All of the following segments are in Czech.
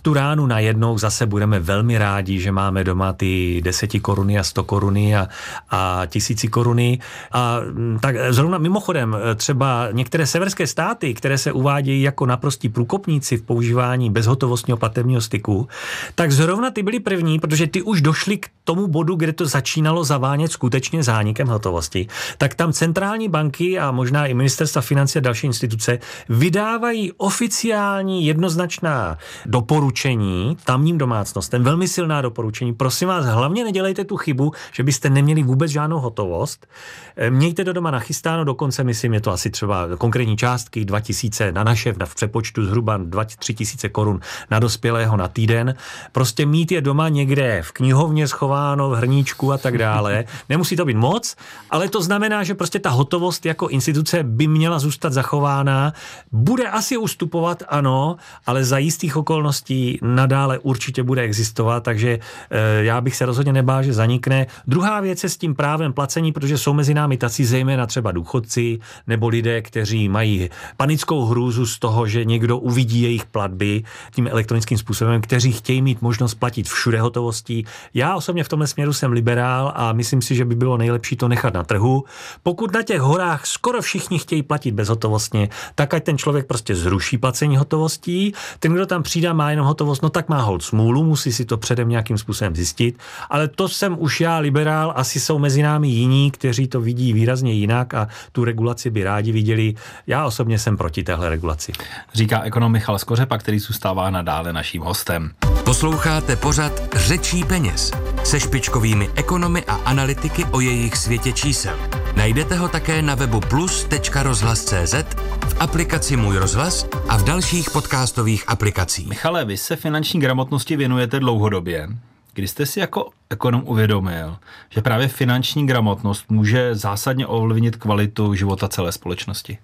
tu ránu najednou zase budeme velmi rádi, že máme doma ty 10 koruny a 100 koruny a 1000 koruny. A tak zrovna mimochodem třeba některé severské státy, které se uvádějí jako naprostí průkopníci v používání bezhotovostního platebního styku, tak zrovna ty byli první, protože ty už došli k tomu bodu, kde to začínalo zavánět skutečně zánikem hotovosti. Tak tam centrální banky a možná i ministerstva financí a další instituce vydávají oficiální jednoznačná doporučení tamním domácnostem, velmi silná doporučení. Prosím vás, hlavně nedělejte tu chybu, že byste neměli vůbec žádnou hotovost. Mějte to doma nachystáno, dokonce myslím, je to asi třeba konkrétní částky 2000 na naše, v přepočtu zhruba 2-3 000 korun na dospělého na týden. Prostě mít je doma někde v knihovně schováno, v hrníčku a tak dále. Nemusí to být moc, ale to znamená, že prostě ta hotovost jako instituce by měla zůstat zachována. Bude asi ustupovat, ano, ale za jistých okolností nadále určitě bude existovat, takže já bych se rozhodně nebál, že zanikne. Druhá věc je s tím právem placení, protože jsou mezi námi tací zejména třeba důchodci nebo lidé, kteří mají panickou hrůzu z toho, že někdo uvidí jejich platby tím elektronickým způsobem, kteří chtějí mít možnost platit všude hotovostí. Já osobně v tomhle směru jsem liberál a myslím si, že by bylo nejlepší to nechat na trhu. Pokud na těch horách skoro všichni chtějí platit bezhotovostně, tak ať ten člověk prostě zruší placení hotovostí. Ten, kdo tam přijde, má jenom hotovost, no tak má holt smůlu, musí si to předem nějakým způsobem zjistit, ale to jsem už já liberál, asi jsou mezi námi jiní, kteří to vidí výrazně jinak a tu regulaci by rádi viděli. Já osobně jsem proti téhle regulaci. Říká ekonom Michal Skořepa, který zůstává nadále naším hostem. Posloucháte pořad Řečí peněz se špičkovými ekonomy a analytiky o jejich světě čísel. Najdete ho také na webu plus.rozhlas.cz, v aplikaci Můj rozhlas a v dalších podcastových aplikacích. Michale, vy se finanční gramotnosti věnujete dlouhodobě. Kdy jste si jako ekonom uvědomil, že právě finanční gramotnost může zásadně ovlivnit kvalitu života celé společnosti?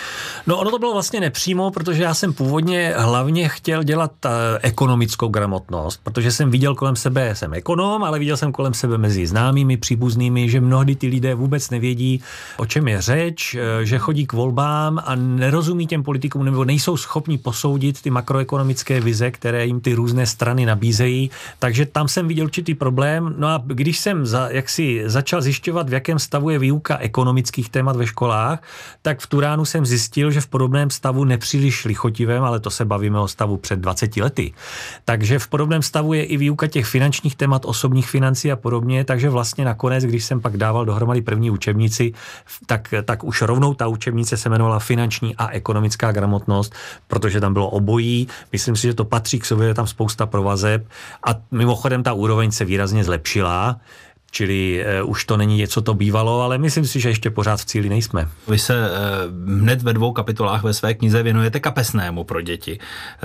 No ono to bylo vlastně nepřímo, protože já jsem původně hlavně chtěl dělat ekonomickou gramotnost, protože jsem viděl kolem sebe, jsem ekonom, ale viděl jsem kolem sebe mezi známými, příbuznými, že mnohdy ty lidé vůbec nevědí, o čem je řeč, že chodí k volbám a nerozumí těm politikům nebo nejsou schopni posoudit ty makroekonomické vize, které jim ty různé strany nabízejí, takže tam jsem viděl určitý problém. No a když jsem začal zjišťovat, v jakém stavu je výuka ekonomických témat ve školách, tak v tu ránu jsem zjistil, že v podobném stavu nepříliš lichotivém, ale to se bavíme o stavu před 20 lety. Takže v podobném stavu je i výuka těch finančních témat, osobních financí a podobně, takže vlastně nakonec, když jsem pak dával dohromady první učebnici, tak už rovnou ta učebnice se jmenovala Finanční a ekonomická gramotnost, protože tam bylo obojí. Myslím si, že to patří k sobě, je tam spousta provazeb a mimochodem ta úroveň se výrazně zlepšila. Čili už to není něco, to bývalo, ale myslím si, že ještě pořád v cíli nejsme. Vy se hned ve 2 kapitolách ve své knize věnujete kapesnému pro děti.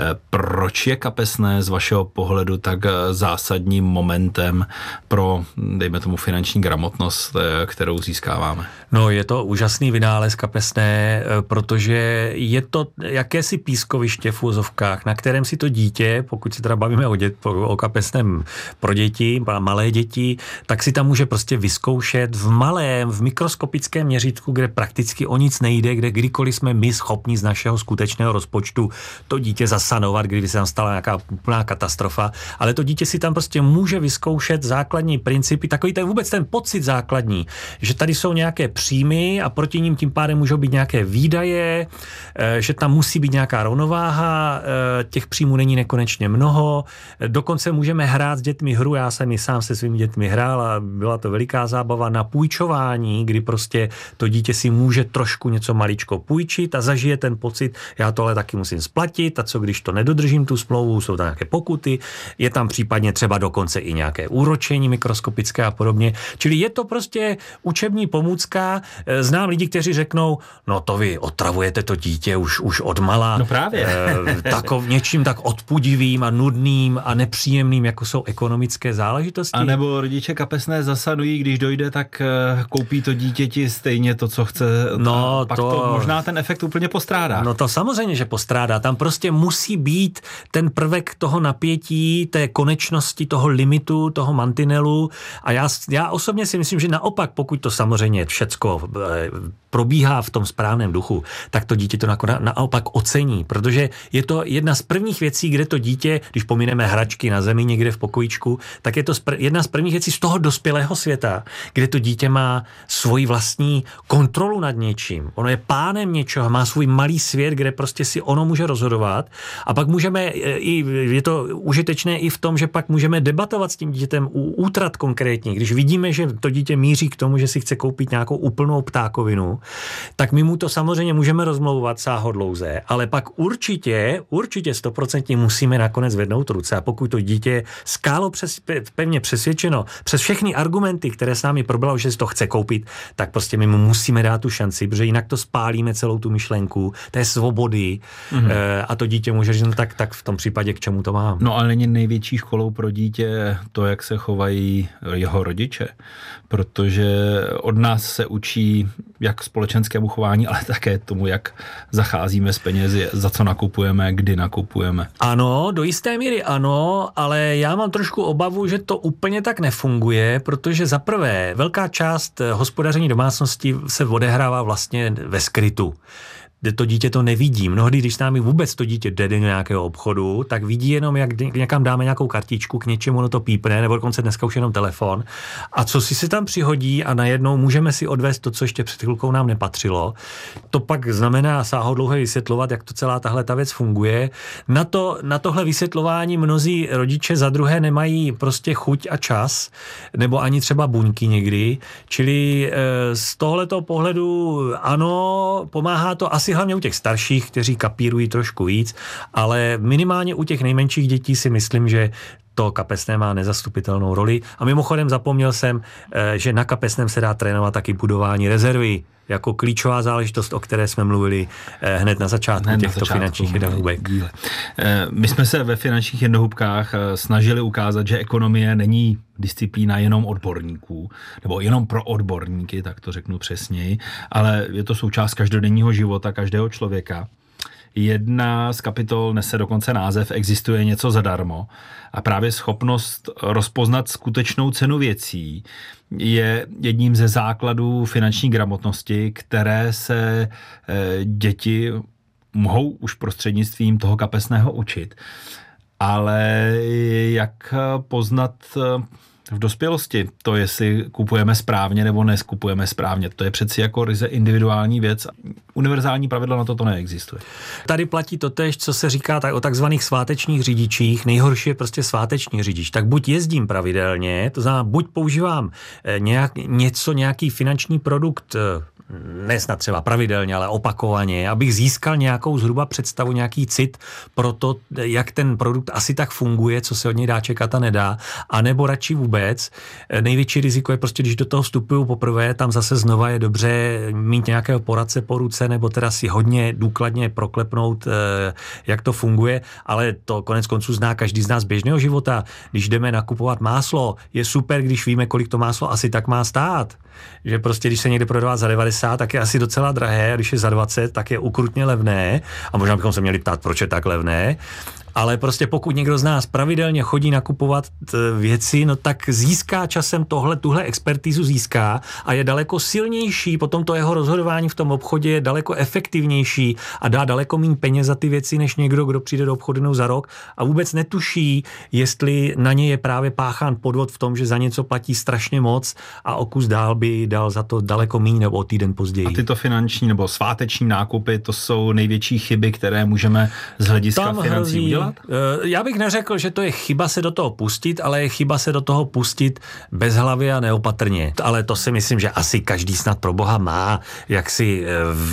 Proč je kapesné z vašeho pohledu tak zásadním momentem pro, dejme tomu, finanční gramotnost, kterou získáváme? No, je to úžasný vynález kapesné, protože je to jakési pískoviště v úzovkách, na kterém si to dítě, pokud se teda bavíme o kapesném pro děti, malé děti, tak si tam může prostě vyzkoušet v mikroskopickém měřítku, kde prakticky o nic nejde, kde kdykoliv jsme my schopni z našeho skutečného rozpočtu to dítě zasanovat, kdyby se tam stala nějaká úplná katastrofa, ale to dítě si tam prostě může vyzkoušet základní principy, takový vůbec ten pocit základní, že tady jsou nějaké příjmy a proti ním tím pádem můžou být nějaké výdaje, že tam musí být nějaká rovnováha, těch příjmů není nekonečně mnoho, dokonce můžeme hrát s dětmi hru, já jsem i sám se svými dětmi hrál a byla to veliká zábava na půjčování, kdy prostě to dítě si může trošku něco maličko půjčit a zažije ten pocit, já to ale taky musím splatit a co když to nedodržím tu smlouvu, jsou tam nějaké pokuty, je tam případně třeba dokonce i nějaké úročení mikroskopické a podobně. Čili je to prostě učební pomůcka. Znám lidi, kteří řeknou, no to vy otravujete to dítě už od mala. No právě. Něčím tak odpudivým a nudným a nepříjemným, jako jsou ekonomické záležitosti. A nebo rodiče kapesné kapesné zasanují, když dojde, tak koupí to dítěti stejně to, co chce. No, pak to možná ten efekt úplně postrádá. No to samozřejmě, že postrádá. Tam prostě musí být ten prvek toho napětí, té konečnosti, toho limitu, toho mantinelu. A já osobně si myslím, že naopak, pokud to samozřejmě všecko probíhá v tom správném duchu, tak to dítě to naopak ocení, protože je to jedna z prvních věcí, kde to dítě, když pomineme hračky na zemi někde v pokojíčku, tak je to jedna z prvních věcí z toho dospělého světa, kde to dítě má svoji vlastní kontrolu nad něčím. Ono je pánem něčeho, má svůj malý svět, kde prostě si ono může rozhodovat a pak můžeme, je to užitečné i v tom, že pak můžeme debatovat s tím dítětem u útrat konkrétních. Když vidíme, že to dítě míří k tomu, že si chce koupit nějakou úplnou ptákovinu, tak my mu to samozřejmě můžeme rozmlouvat sáhodlouze, ale pak určitě 100% musíme nakonec zvednout ruce a pokud to dítě pevně přesvědčeno přes všechny argumenty, které s námi probilo, že si to chce koupit, tak prostě my mu musíme dát tu šanci, protože jinak to spálíme celou tu myšlenku té svobody a to dítě může říct, no tak v tom případě k čemu to mám. No ale není největší školou pro dítě to, jak se chovají jeho rodiče, protože od nás se učí jak společenskému chování, ale také tomu, jak zacházíme s penězi, za co nakupujeme, kdy nakupujeme. Ano, do jisté míry ano, ale já mám trošku obavu, že to úplně tak nefunguje, protože za prvé velká část hospodaření domácnosti se odehrává vlastně ve skrytu. Kde to dítě to nevidí. Mnohdy, když s námi vůbec to dítě jde do nějakého obchodu, tak vidí jenom, jak někam dáme nějakou kartičku, k něčemu ono to pípne, nebo dokonce dneska už jenom telefon. A co si se tam přihodí a najednou můžeme si odvést to, co ještě před chvilkou nám nepatřilo. To pak znamená sáhodlouho vysvětlovat, jak to celá tahle ta věc funguje. Na tohle vysvětlování mnozí rodiče za druhé nemají prostě chuť a čas, nebo ani třeba buňky někdy. Čili z tohletoho pohledu ano, pomáhá to asi hlavně u těch starších, kteří kapírují trošku víc, ale minimálně u těch nejmenších dětí si myslím, že to kapesné má nezastupitelnou roli. A mimochodem zapomněl jsem, že na kapesném se dá trénovat taky budování rezervy, jako klíčová záležitost, o které jsme mluvili hned na začátku těchto finančních jednohubek. My jsme se ve finančních jednohubkách snažili ukázat, že ekonomie není disciplína jenom odborníků, nebo jenom pro odborníky, tak to řeknu přesněji, ale je to součást každodenního života každého člověka. Jedna z kapitol nese dokonce název Existuje něco zadarmo a právě schopnost rozpoznat skutečnou cenu věcí je jedním ze základů finanční gramotnosti, které se děti mohou už prostřednictvím toho kapesného učit. Ale jak poznat v dospělosti to, jestli kupujeme správně nebo neskupujeme správně, to je přeci jako ryze individuální věc. Univerzální pravidla na to neexistuje. Tady platí totéž, co se říká o takzvaných svátečních řidičích. Nejhorší je prostě sváteční řidič. Tak buď jezdím pravidelně, to znamená, buď používám nějaký finanční produkt, ne snad třeba pravidelně, ale opakovaně, abych získal nějakou zhruba představu, nějaký cit pro to, jak ten produkt asi tak funguje, co se od něj dá čekat a nedá, anebo radši vůbec. Největší riziko je prostě, když do toho vstupuju poprvé, tam zase znova je dobře mít nějakého poradce po ruce, nebo teda si hodně důkladně proklepnout, jak to funguje, ale to konec konců zná každý z nás běžného života. Když jdeme nakupovat máslo, je super, když víme, kolik to máslo asi tak má stát. Že prostě, když se někde prodává za 90, tak je asi docela drahé, a když je za 20, tak je ukrutně levné. A možná bychom se měli ptát, proč je tak levné. Ale prostě pokud někdo z nás pravidelně chodí nakupovat věci, no tak získá časem tuhle expertízu získá a je daleko silnější, potom to jeho rozhodování v tom obchodě je daleko efektivnější a dá daleko méně peněz za ty věci, než někdo, kdo přijde do obchodu za rok a vůbec netuší, jestli na ně je právě páchán podvod v tom, že za něco platí strašně moc a o kus dál by dal za to daleko méně nebo o týden později. A tyto finanční nebo sváteční nákupy, to jsou největší chyby, které můžeme z hlediska financí udělat? Já bych neřekl, že to je chyba se do toho pustit, ale je chyba se do toho pustit bezhlavě a neopatrně. Ale to si myslím, že asi každý snad pro Boha má jaksi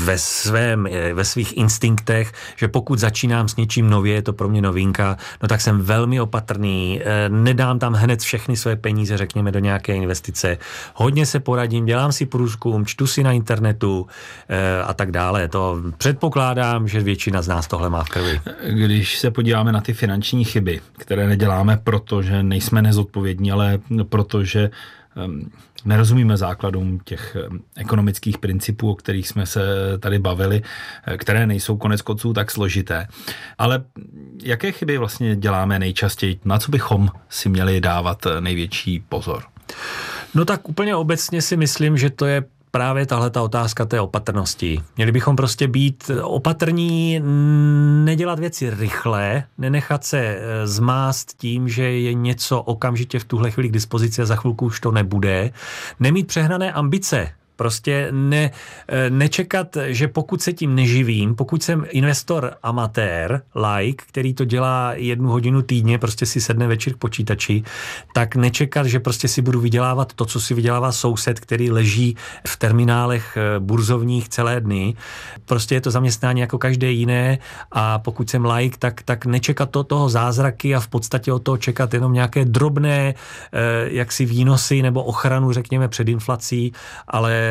ve svých instinktech, že pokud začínám s něčím nově, je to pro mě novinka, no tak jsem velmi opatrný, nedám tam hned všechny své peníze, řekněme, do nějaké investice. Hodně se poradím, dělám si průzkum, čtu si na internetu a tak dále. To předpokládám, že většina z nás tohle má v krvi. Když se podíváme na ty finanční chyby, které neděláme proto, že nejsme nezodpovědní, ale protože nerozumíme základům těch ekonomických principů, o kterých jsme se tady bavili, které nejsou konec konců tak složité. Ale jaké chyby vlastně děláme nejčastěji? Na co bychom si měli dávat největší pozor? No tak úplně obecně si myslím, že to je právě tahleta otázka té opatrnosti. Měli bychom prostě být opatrní, nedělat věci rychle, nenechat se zmást tím, že je něco okamžitě v tuhle chvíli k dispozici a za chvilku už to nebude. Nemít přehnané ambice. Prostě nečekat, že pokud se tím neživím, pokud jsem investor amatér, like, který to dělá 1 hodinu týdně, prostě si sedne večer k počítači, tak nečekat, že prostě si budu vydělávat to, co si vydělává soused, který leží v terminálech burzovních celé dny. Prostě je to zaměstnání jako každé jiné a pokud jsem like, tak nečekat toho zázraky a v podstatě od toho čekat jenom nějaké drobné jaksi výnosy nebo ochranu, řekněme, před inflací, ale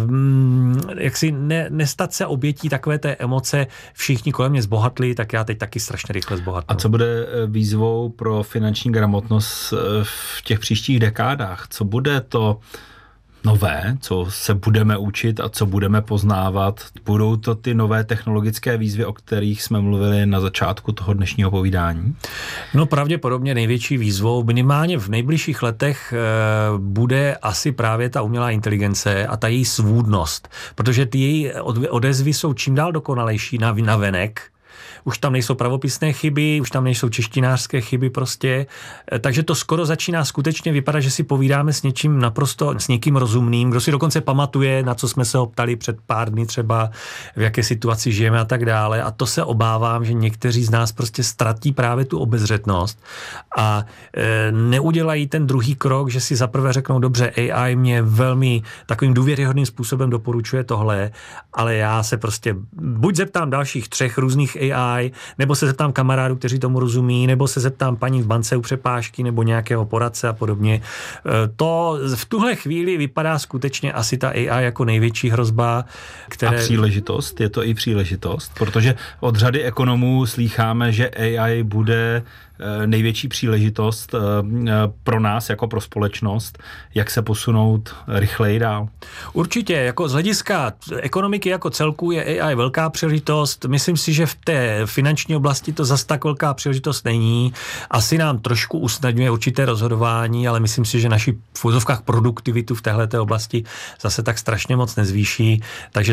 jak si nestat se obětí takové té emoce, všichni kolem mě zbohatli, tak já teď taky strašně rychle zbohatnu. A co bude výzvou pro finanční gramotnost v těch příštích dekádách? Co bude to nové, co se budeme učit a co budeme poznávat? Budou to ty nové technologické výzvy, o kterých jsme mluvili na začátku toho dnešního povídání? No pravděpodobně největší výzvou minimálně v nejbližších letech bude asi právě ta umělá inteligence a ta její svůdnost, protože ty její odezvy jsou čím dál dokonalejší na venek. Už tam nejsou pravopisné chyby, už tam nejsou češtinářské chyby prostě, takže to skoro začíná skutečně vypadat, že si povídáme s něčím naprosto, s někým rozumným, kdo si dokonce pamatuje, na co jsme se ho ptali před pár dny třeba, v jaké situaci žijeme a tak dále, a to se obávám, že někteří z nás prostě ztratí právě tu obezřetnost a neudělají ten druhý krok, že si zaprvé řeknou, dobře, AI mě velmi takovým důvěryhodným způsobem doporučuje tohle, ale já se prostě buď zeptám dalších 3 různých AI, nebo se zeptám kamarádů, kteří tomu rozumí, nebo se zeptám paní v bance u přepážky, nebo nějakého poradce a podobně. To v tuhle chvíli vypadá skutečně asi ta AI jako největší hrozba, A příležitost? Je to i příležitost? Protože od řady ekonomů slýcháme, že AI bude největší příležitost pro nás jako pro společnost, jak se posunout rychleji dál? Určitě, jako z hlediska ekonomiky jako celku je AI velká příležitost. Myslím si, že v té finanční oblasti to zas tak velká příležitost není. Asi nám trošku usnadňuje určité rozhodování, ale myslím si, že naši v úzovkách produktivitu v téhleté oblasti zase tak strašně moc nezvýší, takže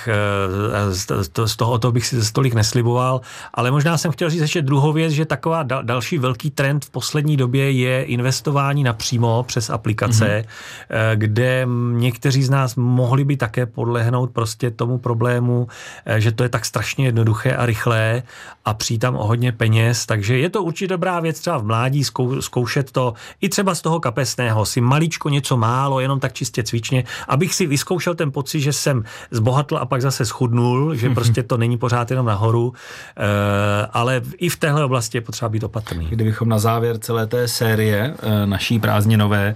z toho bych si stolik nesliboval. Ale možná jsem chtěl říct ještě druhou věc, že taková další velký trend v poslední době je investování napřímo přes aplikace, kde někteří z nás mohli by také podlehnout prostě tomu problému, že to je tak strašně jednoduché a rychlé a přijít tam o hodně peněz, takže je to určitě dobrá věc třeba v mládí zkoušet to i třeba z toho kapesného, si maličko něco málo, jenom tak čistě cvičně, abych si vyzkoušel ten pocit, že jsem zbohatl a pak zase schudnul, že prostě to není pořád jenom nahoru, ale i v téhle oblasti je potřeba být opatrný. Kdybychom na závěr celé té série naší prázdninové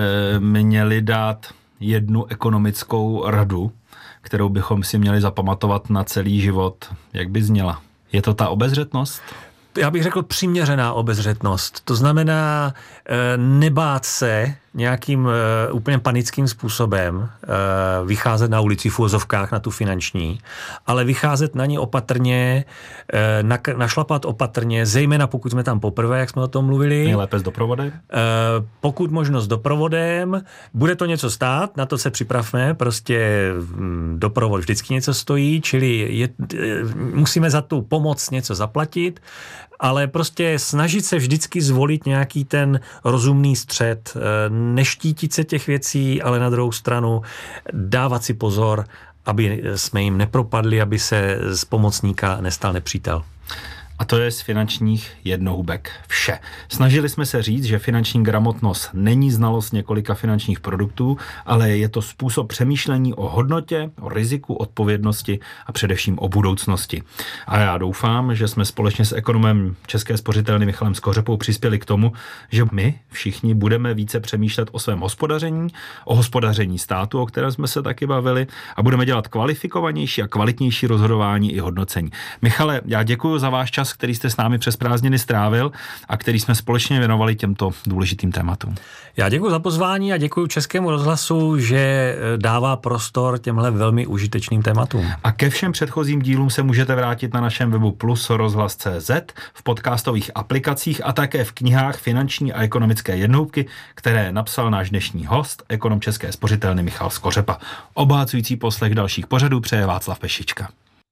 měli dát jednu ekonomickou radu, kterou bychom si měli zapamatovat na celý život, jak by zněla? Je to ta obezřetnost? Já bych řekl přiměřená obezřetnost. To znamená nebát se nějakým úplně panickým způsobem vycházet na ulici v uvozovkách na tu finanční, ale vycházet na ní opatrně, našlapat opatrně, zejména pokud jsme tam poprvé, jak jsme o tom mluvili. Nejlépe s doprovodem? Pokud možno s doprovodem. Bude to něco stát, na to se připravme, prostě doprovod vždycky něco stojí, čili musíme za tu pomoc něco zaplatit, ale prostě snažit se vždycky zvolit nějaký ten rozumný střed, neštítit se těch věcí, ale na druhou stranu dávat si pozor, aby jsme jim nepropadli, aby se z pomocníka nestal nepřítel. A to je z finančních jednohubek vše. Snažili jsme se říct, že finanční gramotnost není znalost několika finančních produktů, ale je to způsob přemýšlení o hodnotě, o riziku, odpovědnosti a především o budoucnosti. A já doufám, že jsme společně s ekonomem České spořitelny Michalem Skořepou přispěli k tomu, že my všichni budeme více přemýšlet o svém hospodaření, o hospodaření státu, o kterém jsme se taky bavili, a budeme dělat kvalifikovanější a kvalitnější rozhodování i hodnocení. Michale, já děkuji za váš čas čas, který jste s námi přes prázdniny strávil a který jsme společně věnovali těmto důležitým tématům. Já děkuji za pozvání a děkuji Českému rozhlasu, že dává prostor těmhle velmi užitečným tématům. A ke všem předchozím dílům se můžete vrátit na našem webu Plus rozhlas.cz, v podcastových aplikacích a také v knihách Finanční a ekonomické jednohubky, které napsal náš dnešní host, ekonom České spořitelny Michal Skořepa. Obohacující poslech dalších pořadů přeje Václav Pešička.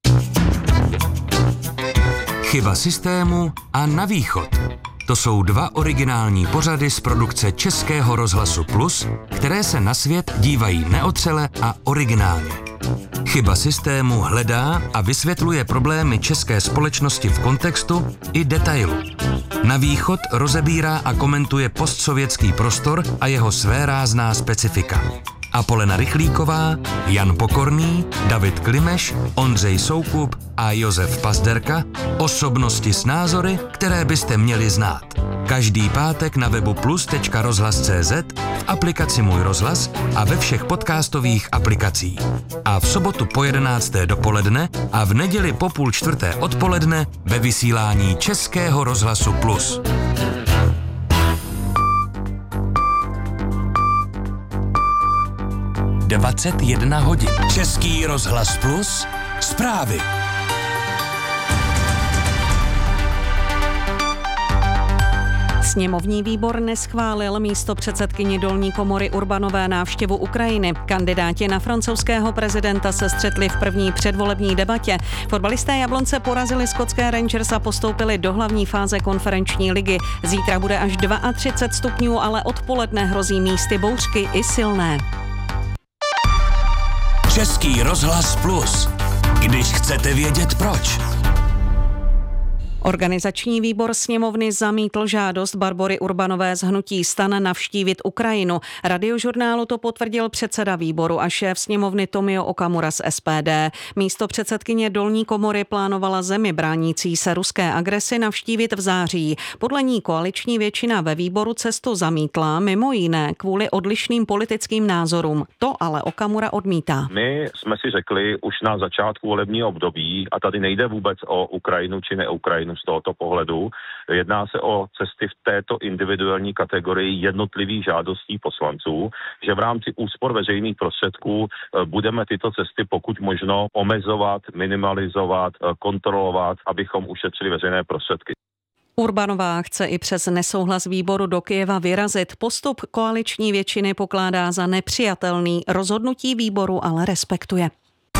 Chyba systému a Na východ. To jsou 2 originální pořady z produkce Českého rozhlasu Plus, které se na svět dívají neotřele a originálně. Chyba systému hledá a vysvětluje problémy české společnosti v kontextu i detailu. Na východ rozebírá a komentuje postsovětský prostor a jeho svérázná specifika. Apolena Rychlíková, Jan Pokorný, David Klimeš, Ondřej Soukup a Josef Pazderka, osobnosti s názory, které byste měli znát. Každý pátek na webu plus.rozhlas.cz, v aplikaci Můj rozhlas a ve všech podcastových aplikacích. A v sobotu po 11. dopoledne a v neděli po 3:30 odpoledne ve vysílání Českého rozhlasu Plus. 21 hodin. Český rozhlas Plus. Zprávy. Sněmovní výbor neschválil místopředsedkyni dolní komory Urbanové návštěvu Ukrajiny. Kandidáti na francouzského prezidenta se střetli v první předvolební debatě. Fotbalisté Jablonce porazili skotské Rangers a postoupili do hlavní fáze konferenční ligy. Zítra bude až 32 stupňů, ale odpoledne hrozí místy bouřky i silné. Český rozhlas Plus. Když chcete vědět proč. Organizační výbor sněmovny zamítl žádost Barbory Urbanové z hnutí STAN navštívit Ukrajinu. Radiožurnálu to potvrdil předseda výboru a šéf sněmovny Tomio Okamura z SPD. Místo předsedkyně dolní komory plánovala zemi bránící se ruské agresi navštívit v září. Podle ní koaliční většina ve výboru cestu zamítla, mimo jiné kvůli odlišným politickým názorům. To ale Okamura odmítá. My jsme si řekli už na začátku volebního období, a tady nejde vůbec o Ukrajinu či neukrajinu z tohoto pohledu. Jedná se o cesty v této individuální kategorii jednotlivých žádostí poslanců, že v rámci úspor veřejných prostředků budeme tyto cesty pokud možno omezovat, minimalizovat, kontrolovat, abychom ušetřili veřejné prostředky. Urbanová chce i přes nesouhlas výboru do Kyjeva vyrazit. Postup koaliční většiny pokládá za nepřijatelný. Rozhodnutí výboru ale respektuje.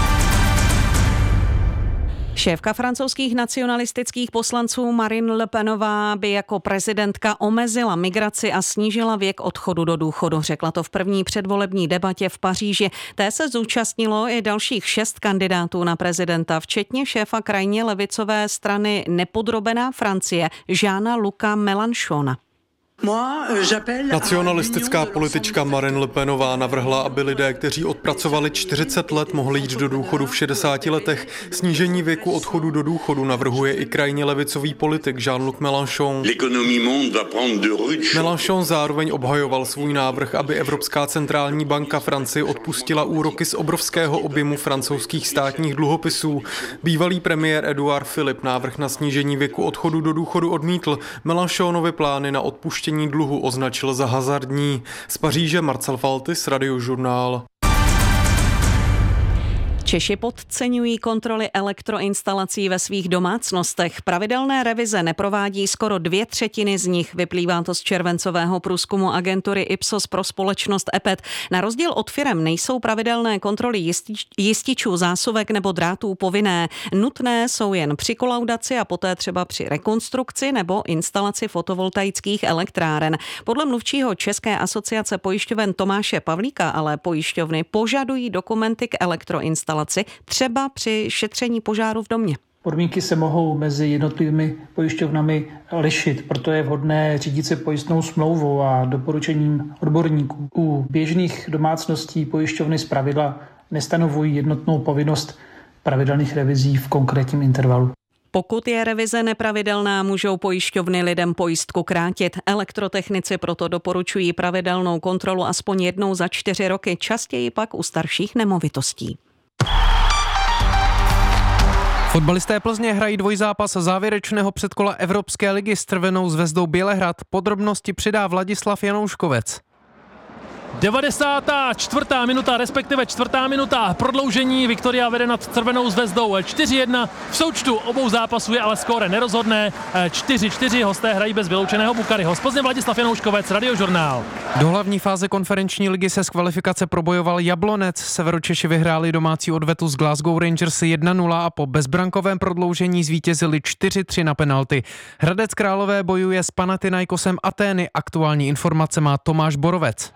Šéfka francouzských nacionalistických poslanců Marine Le Penová by jako prezidentka omezila migraci a snížila věk odchodu do důchodu. Řekla to v první předvolební debatě v Paříži. Té se zúčastnilo i dalších 6 kandidátů na prezidenta, včetně šéfa krajně levicové strany Nepodrobená Francie Jeana-Luca Mélenchona. Nacionalistická politička Marine Le Penová navrhla, aby lidé, kteří odpracovali 40 let, mohli jít do důchodu v 60 letech. Snížení věku odchodu do důchodu navrhuje i krajně levicový politik Jean-Luc Mélenchon. Mélenchon zároveň obhajoval svůj návrh, aby Evropská centrální banka Francii odpustila úroky z obrovského objemu francouzských státních dluhopisů. Bývalý premiér Édouard Philippe návrh na snížení věku odchodu do důchodu odmítl. Mélenchonovy plány na odpuštění dluhu označil za hazardní. Z Paříže Marcel Faltis, Radiožurnál. Češi podceňují kontroly elektroinstalací ve svých domácnostech. Pravidelné revize neprovádí skoro 2/3 z nich. Vyplývá to z červencového průzkumu agentury Ipsos pro společnost EPET. Na rozdíl od firem nejsou pravidelné kontroly jističů, zásuvek nebo drátů povinné. Nutné jsou jen při kolaudaci a poté třeba při rekonstrukci nebo instalaci fotovoltaických elektráren. Podle mluvčího České asociace pojišťoven Tomáše Pavlíka ale pojišťovny požadují dokumenty k elektroinstalaci, třeba při šetření požáru v domě. Podmínky se mohou mezi jednotlivými pojišťovnami lišit, proto je vhodné řídit se pojistnou smlouvou a doporučením odborníků. U běžných domácností pojišťovny zpravidla nestanovují jednotnou povinnost pravidelných revizí v konkrétním intervalu. Pokud je revize nepravidelná, můžou pojišťovny lidem pojistku krátit. Elektrotechnici proto doporučují pravidelnou kontrolu aspoň jednou za 4 roky, častěji pak u starších nemovitostí. Fotbalisté Plzně hrají dvojzápas závěrečného předkola Evropské ligy s Crvenou Zvezdou Bělehrad. Podrobnosti přidá Vladislav Janouškovec. 94. minuta, respektive 4. minuta prodloužení. Viktoria vede nad Crvenou Zvezdou 4-1. V součtu obou zápasů je ale skóre nerozhodné. 4-4, hosté hrají bez vyloučeného Bukaryho. Z Plzně Vladislav Janouškovec, Radiožurnál. Do hlavní fáze konferenční ligy se z kvalifikace probojoval Jablonec. Severočeši vyhráli domácí odvetu z Glasgow Rangers 1-0 a po bezbrankovém prodloužení zvítězili 4-3 na penalty. Hradec Králové bojuje s Panathinaikosem Atény. Aktuální informace má Tomáš Borovec.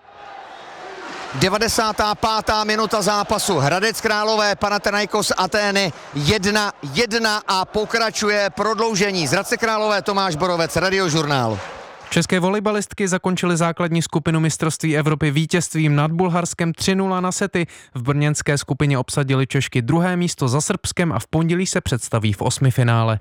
95. minuta zápasu. Hradec Králové, Panathinaikos Atény 1-1 a pokračuje prodloužení. Z Hradce Králové Tomáš Borovec, Radiožurnál. České volejbalistky zakončily základní skupinu mistrovství Evropy vítězstvím nad Bulharskem 3-0 na sety. V brněnské skupině obsadili Češky druhé místo za Srbskem a v pondělí se představí v osmifinále.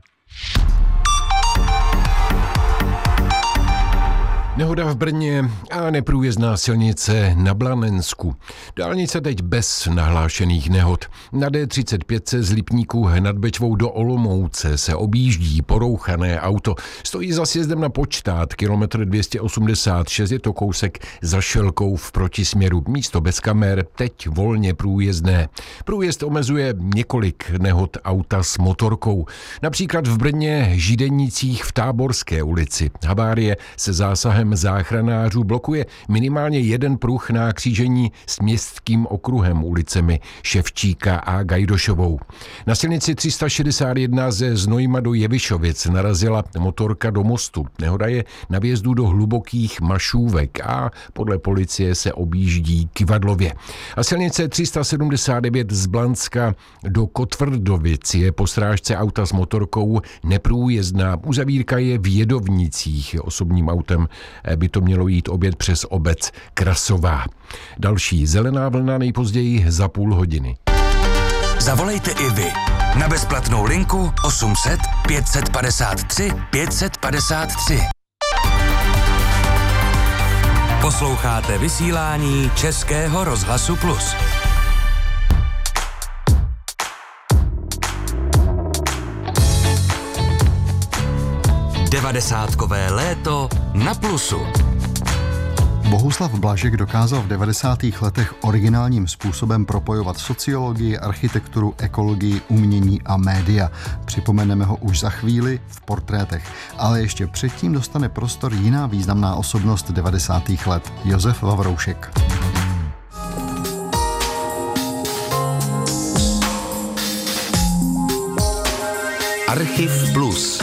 Nehoda v Brně a neprůjezdná silnice na Blanensku. Dálnice teď bez nahlášených nehod. Na D35 z Lipníků nad Bečvou do Olomouce se objíždí porouchané auto. Stojí za sjezdem na Počtát, kilometr 286, je to kousek za Šelkou v protisměru. Místo bez kamer, teď volně průjezdné. Průjezd omezuje několik nehod auta s motorkou. Například v Brně Židenicích v Táborské ulici. Havárie se zásahem záchranářů blokuje minimálně jeden pruh na křížení s Městským okruhem ulicemi Ševčíka a Gajdošovou. Na silnici 361 ze Znojma do Jevišovic narazila motorka do mostu. Nehoda je na vjezdu do Hlubokých Mašůvek a podle policie se objíždí Kyvadlově. A silnice 379 z Blanska do Kotvrdovic je po srážce auta s motorkou neprůjezdná. Uzavírka je v Jedovnicích. Osobním autem by to mělo jít obět přes obec Krasová. Další zelená vlna nejpozději za půl hodiny. Zavolejte i vy na bezplatnou linku 800 553 553. Posloucháte vysílání Českého rozhlasu Plus. Devadesátkové léto na Plusu. Bohuslav Blažek dokázal v 90. letech originálním způsobem propojovat sociologii, architekturu, ekologii, umění a média. Připomeneme ho už za chvíli v portrétech. Ale ještě předtím dostane prostor jiná významná osobnost 90. let, Josef Vavroušek. Archiv Plus.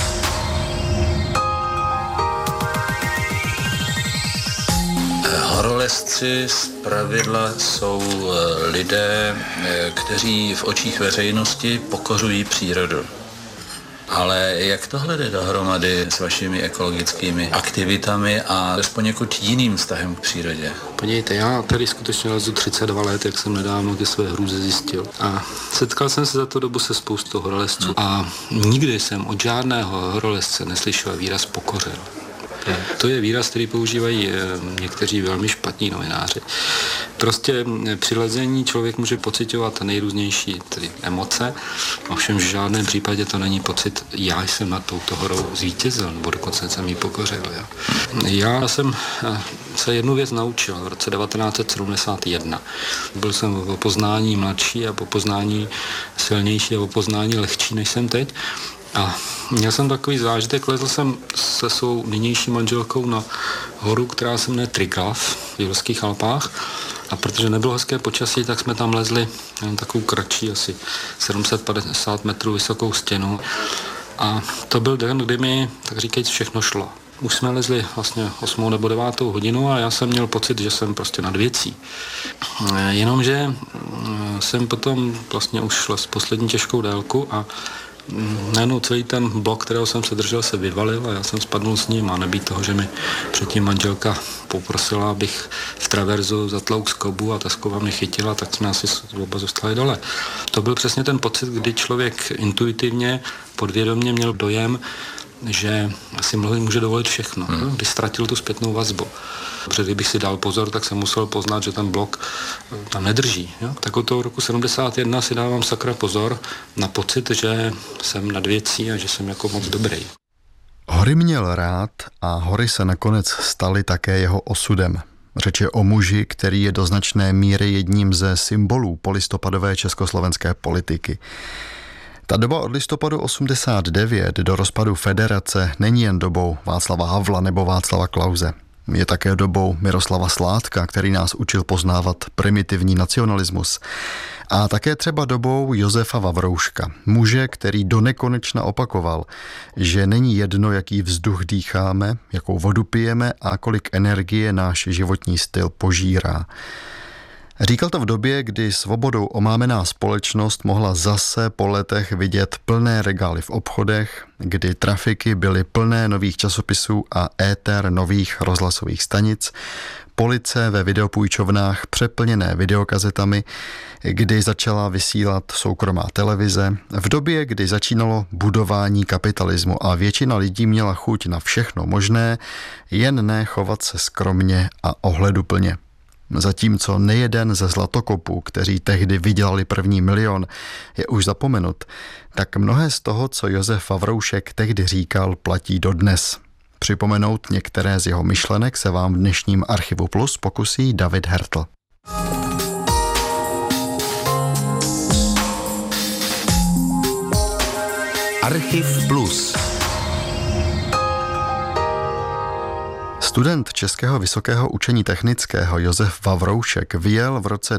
Horolezci zpravidla jsou lidé, kteří v očích veřejnosti pokořují přírodu. Ale jak tohle jde dohromady s vašimi ekologickými aktivitami a s poněkud jiným vztahem k přírodě? Podívejte, já tady skutečně lezu 32 let, jak jsem nedávno ke své hrůze zjistil. A setkal jsem se za tu dobu se spoustou horolezců. A nikdy jsem od žádného horolezce neslyšel výraz pokořil. To je výraz, který používají někteří velmi špatní novináři. Prostě při lezení člověk může pociťovat nejrůznější tedy emoce, ovšem v žádném případě to není pocit, já jsem nad touto horou zvítězil, nebo dokonce jsem ji pokořil. Jo. Já jsem se jednu věc naučil v roce 1971. Byl jsem o poznání mladší a po poznání silnější a po poznání lehčí, než jsem teď. A měl jsem takový zážitek, lezl jsem se svou nynější manželkou na horu, která se jmenuje Triglav v Jurských Alpách. A protože nebylo hezké počasí, tak jsme tam lezli takovou kratší, asi 750 metrů vysokou stěnu. A to byl den, kdy mi, tak říkajíc, všechno šlo. Už jsme lezli vlastně 8. nebo 9. hodinu a já jsem měl pocit, že jsem prostě nad věcí. Jenomže jsem potom vlastně už šel s poslední těžkou délku a najednou celý ten blok, kterého jsem se držel, se vyvalil a já jsem spadnul s ním a nebýt toho, že mi předtím manželka poprosila, abych v traverzu zatlouk skobu a ta skoba mě chytila, tak jsme asi oba zůstali dole. To byl přesně ten pocit, kdy člověk intuitivně, podvědomě měl dojem, že asi může dovolit všechno, když ztratil tu zpětnou vazbu. Protože kdybych si dal pozor, tak jsem musel poznat, že ten blok tam nedrží. Jo? Tak od toho roku 71 si dávám sakra pozor na pocit, že jsem nad věcí a že jsem jako moc dobrý. Hory měl rád a hory se nakonec staly také jeho osudem. Řeč je o muži, který je do značné míry jedním ze symbolů polistopadové československé politiky. Ta doba od listopadu 89 do rozpadu federace není jen dobou Václava Havla nebo Václava Klause. Je také dobou Miroslava Sládka, který nás učil poznávat primitivní nacionalismus. A také třeba dobou Josefa Vavrouška, muže, který donekonečna opakoval, že není jedno, jaký vzduch dýcháme, jakou vodu pijeme a kolik energie náš životní styl požírá. Říkal to v době, kdy svobodou omámená společnost mohla zase po letech vidět plné regály v obchodech, kdy trafiky byly plné nových časopisů a éter nových rozhlasových stanic, police ve videopůjčovnách přeplněné videokazetami, kdy začala vysílat soukromá televize, v době, kdy začínalo budování kapitalismu a většina lidí měla chuť na všechno možné, jen ne chovat se skromně a ohleduplně. Zatímco nejeden ze zlatokopů, kteří tehdy vydělali první milion, je už zapomenut, tak mnohé z toho, co Josef Vavroušek tehdy říkal, platí dodnes. Připomenout některé z jeho myšlenek se vám v dnešním Archivu Plus pokusí David Hertl. Archiv Plus. Student Českého vysokého učení technického Josef Vavroušek vyjel v roce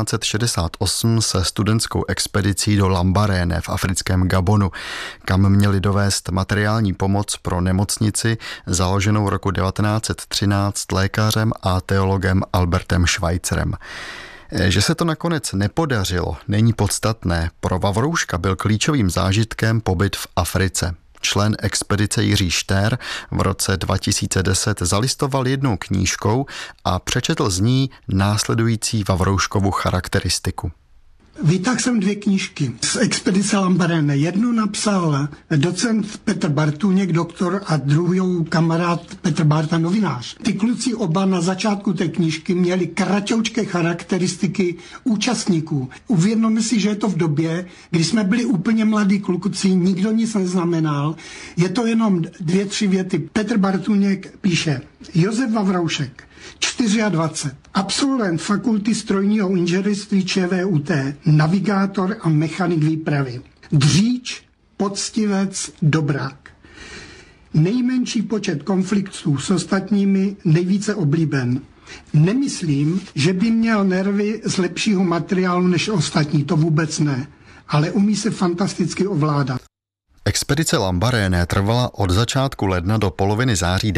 1968 se studentskou expedicí do Lambaréné v africkém Gabonu, kam měli dovést materiální pomoc pro nemocnici založenou roku 1913 lékařem a teologem Albertem Schweitzerem. Že se to nakonec nepodařilo, není podstatné. Pro Vavrouška byl klíčovým zážitkem pobyt v Africe. Člen expedice Jiří Štér v roce 2010 zalistoval jednou knížkou a přečetl z ní následující Vavrouškovu charakteristiku. Vytáhl jsem 2 knížky z expedice Lambaréné. Jednu napsal docent Petr Bartůněk, doktor, a druhou kamarád Petr Bárta, novinář. Ty kluci oba na začátku té knížky měli kratoučké charakteristiky účastníků. Uvědomme si, že je to v době, kdy jsme byli úplně mladí kluci, nikdo nic neznamenal. Je to jenom 2-3 věty. Petr Bartůněk píše: Josef Vavroušek, 24, absolvent fakulty strojního inženýrství ČVUT, navigátor a mechanik výpravy. Dříč, poctivec, dobrák. Nejmenší počet konfliktů s ostatními, nejvíce oblíben. Nemyslím, že by měl nervy z lepšího materiálu než ostatní, to vůbec ne, ale umí se fantasticky ovládat. Expedice Lambaréné trvala od začátku ledna do poloviny září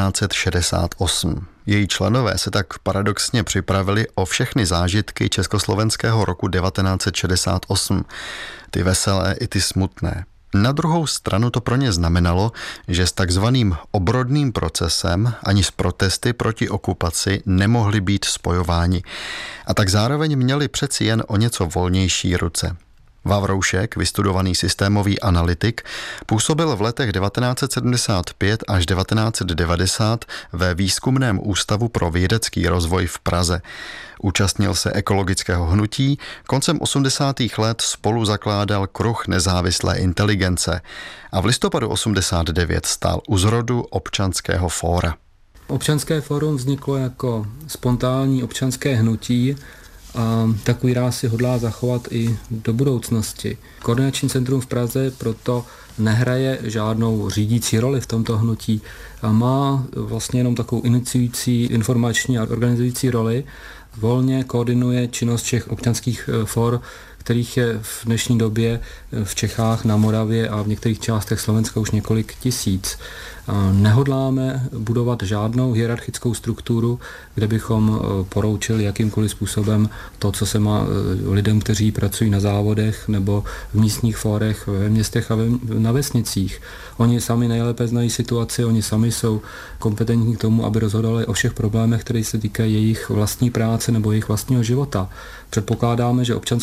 1968. Její členové se tak paradoxně připravili o všechny zážitky československého roku 1968, ty veselé i ty smutné. Na druhou stranu to pro ně znamenalo, že s takzvaným obrodným procesem ani s protesty proti okupaci nemohli být spojováni a tak zároveň měli přeci jen o něco volnější ruce. Vavroušek, vystudovaný systémový analytik, působil v letech 1975 až 1990 ve Výzkumném ústavu pro vědecký rozvoj v Praze. Účastnil se ekologického hnutí, koncem 80. let spolu zakládal Kruh nezávislé inteligence a v listopadu 89 stál u zrodu Občanského fóra. Občanské fórum vzniklo jako spontánní občanské hnutí a takový ráz si hodlá zachovat i do budoucnosti. Koordinační centrum v Praze proto nehraje žádnou řídící roli v tomto hnutí a má vlastně jenom takovou iniciující, informační a organizující roli. Volně koordinuje činnost všech občanských fór, kterých je v dnešní době v Čechách, na Moravě a v některých částech Slovenska už několik tisíc. Nehodláme budovat žádnou hierarchickou strukturu, kde bychom poroučili jakýmkoliv způsobem to, co se má lidem, kteří pracují na závodech nebo v místních fórech, ve městech a na vesnicích. Oni sami nejlépe znají situaci, oni sami jsou kompetentní k tomu, aby rozhodovali o všech problémech, které se týkají jejich vlastní práce nebo jejich vlastního života. Předpokládáme, že Občanské fórum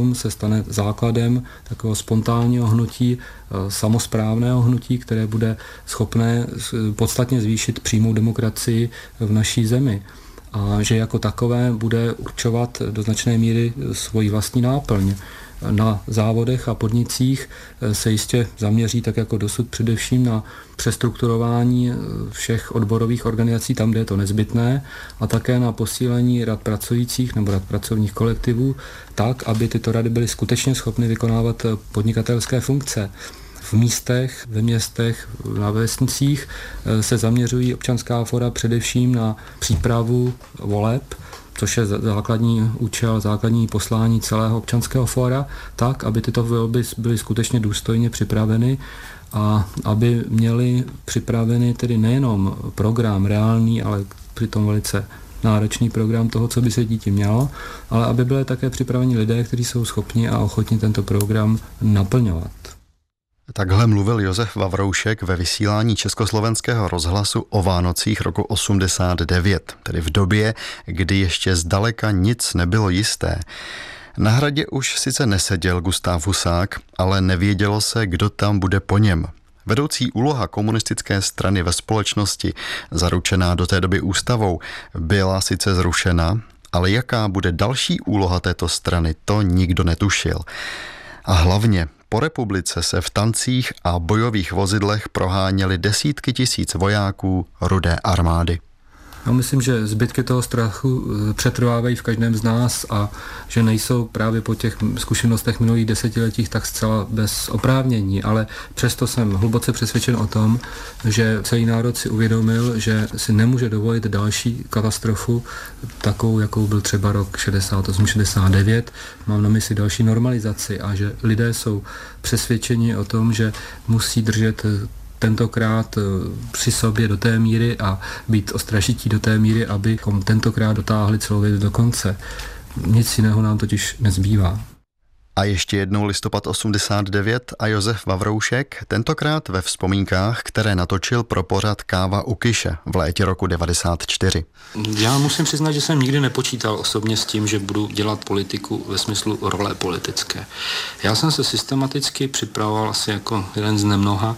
datum se stane základem takového spontánního hnutí, samosprávného hnutí, které bude schopné podstatně zvýšit přímou demokracii v naší zemi. A že jako takové bude určovat do značné míry svoji vlastní náplň. Na závodech a podnicích se jistě zaměří tak jako dosud především na přestrukturování všech odborových organizací tam, kde je to nezbytné, a také na posílení rad pracujících nebo rad pracovních kolektivů tak, aby tyto rady byly skutečně schopny vykonávat podnikatelské funkce. V místech, ve městech, na vesnicích se zaměřují občanská fóra především na přípravu voleb, což je základní účel, základní poslání celého občanského fóra, tak, aby tyto volby byly skutečně důstojně připraveny a aby měli připraveny tedy nejenom program reálný, ale přitom velice náročný program toho, co by se díti mělo, ale aby byly také připraveni lidé, kteří jsou schopni a ochotni tento program naplňovat. Takhle mluvil Josef Vavroušek ve vysílání Československého rozhlasu o Vánocích roku 89, tedy v době, kdy ještě zdaleka nic nebylo jisté. Na hradě už sice neseděl Gustáv Husák, ale nevědělo se, kdo tam bude po něm. Vedoucí úloha komunistické strany ve společnosti, zaručená do té doby ústavou, byla sice zrušena, ale jaká bude další úloha této strany, to nikdo netušil. A hlavně po republice se v tancích a bojových vozidlech proháněly desítky tisíc vojáků Rudé armády. Já myslím, že zbytky toho strachu přetrvávají v každém z nás a že nejsou právě po těch zkušenostech minulých desetiletích tak zcela bez oprávnění, ale přesto jsem hluboce přesvědčen o tom, že celý národ si uvědomil, že si nemůže dovolit další katastrofu, takovou, jakou byl třeba rok 68-69, mám na mysli další normalizaci, a že lidé jsou přesvědčeni o tom, že musí držet tentokrát při sobě do té míry a být ostražití do té míry, abychom tentokrát dotáhli celou věc do konce. Nic jiného nám totiž nezbývá. A ještě jednou listopad 89 a Josef Vavroušek, tentokrát ve vzpomínkách, které natočil pro pořad Káva u Kyše v létě roku 94. Já musím přiznat, že jsem nikdy nepočítal osobně s tím, že budu dělat politiku ve smyslu role politické. Já jsem se systematicky připravoval asi jako jeden z nemnoha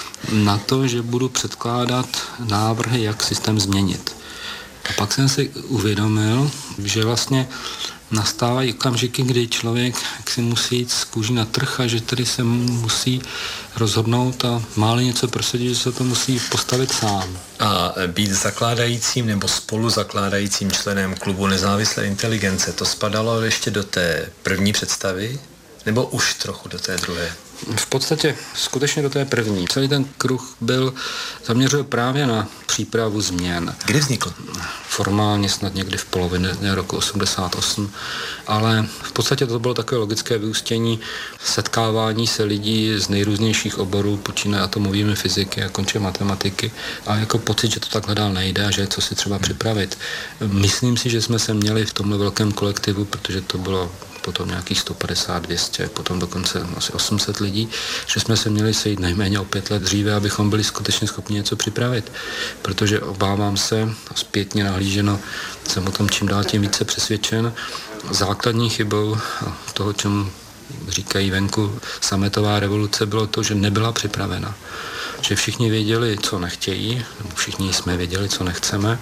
na to, že budu předkládat návrhy, jak systém změnit. A pak jsem si uvědomil, že vlastně nastávají okamžiky, kdy člověk si musí jít z kůží na trh a že tedy se musí rozhodnout a máli něco prosadit, že se to musí postavit sám. A být zakládajícím nebo spoluzakládajícím členem klubu nezávislé inteligence, to spadalo ještě do té první představy? Nebo už trochu do té druhé? V podstatě skutečně do té první. Celý ten kruh byl zaměřil právě na přípravu změn. Kdy vznikl? Formálně snad někdy v polovině roku 88, ale v podstatě to bylo takové logické vyústění setkávání se lidí z nejrůznějších oborů, počínaje atomovými fyziky a konče matematiky, a jako pocit, že to takhle dál nejde a že je co si třeba připravit. Myslím si, že jsme se měli v tomhle velkém kolektivu, protože to bylo potom nějakých 150, 200, potom dokonce asi 800 lidí, že jsme se měli sejít nejméně o 5 let dříve, abychom byli skutečně schopni něco připravit. Protože obávám se, zpětně nahlíženo, jsem o tom čím dál tím více přesvědčen, základní chybou toho, čemu říkají venku sametová revoluce, bylo to, že nebyla připravena. Že všichni věděli, co nechtějí, nebo všichni jsme věděli, co nechceme,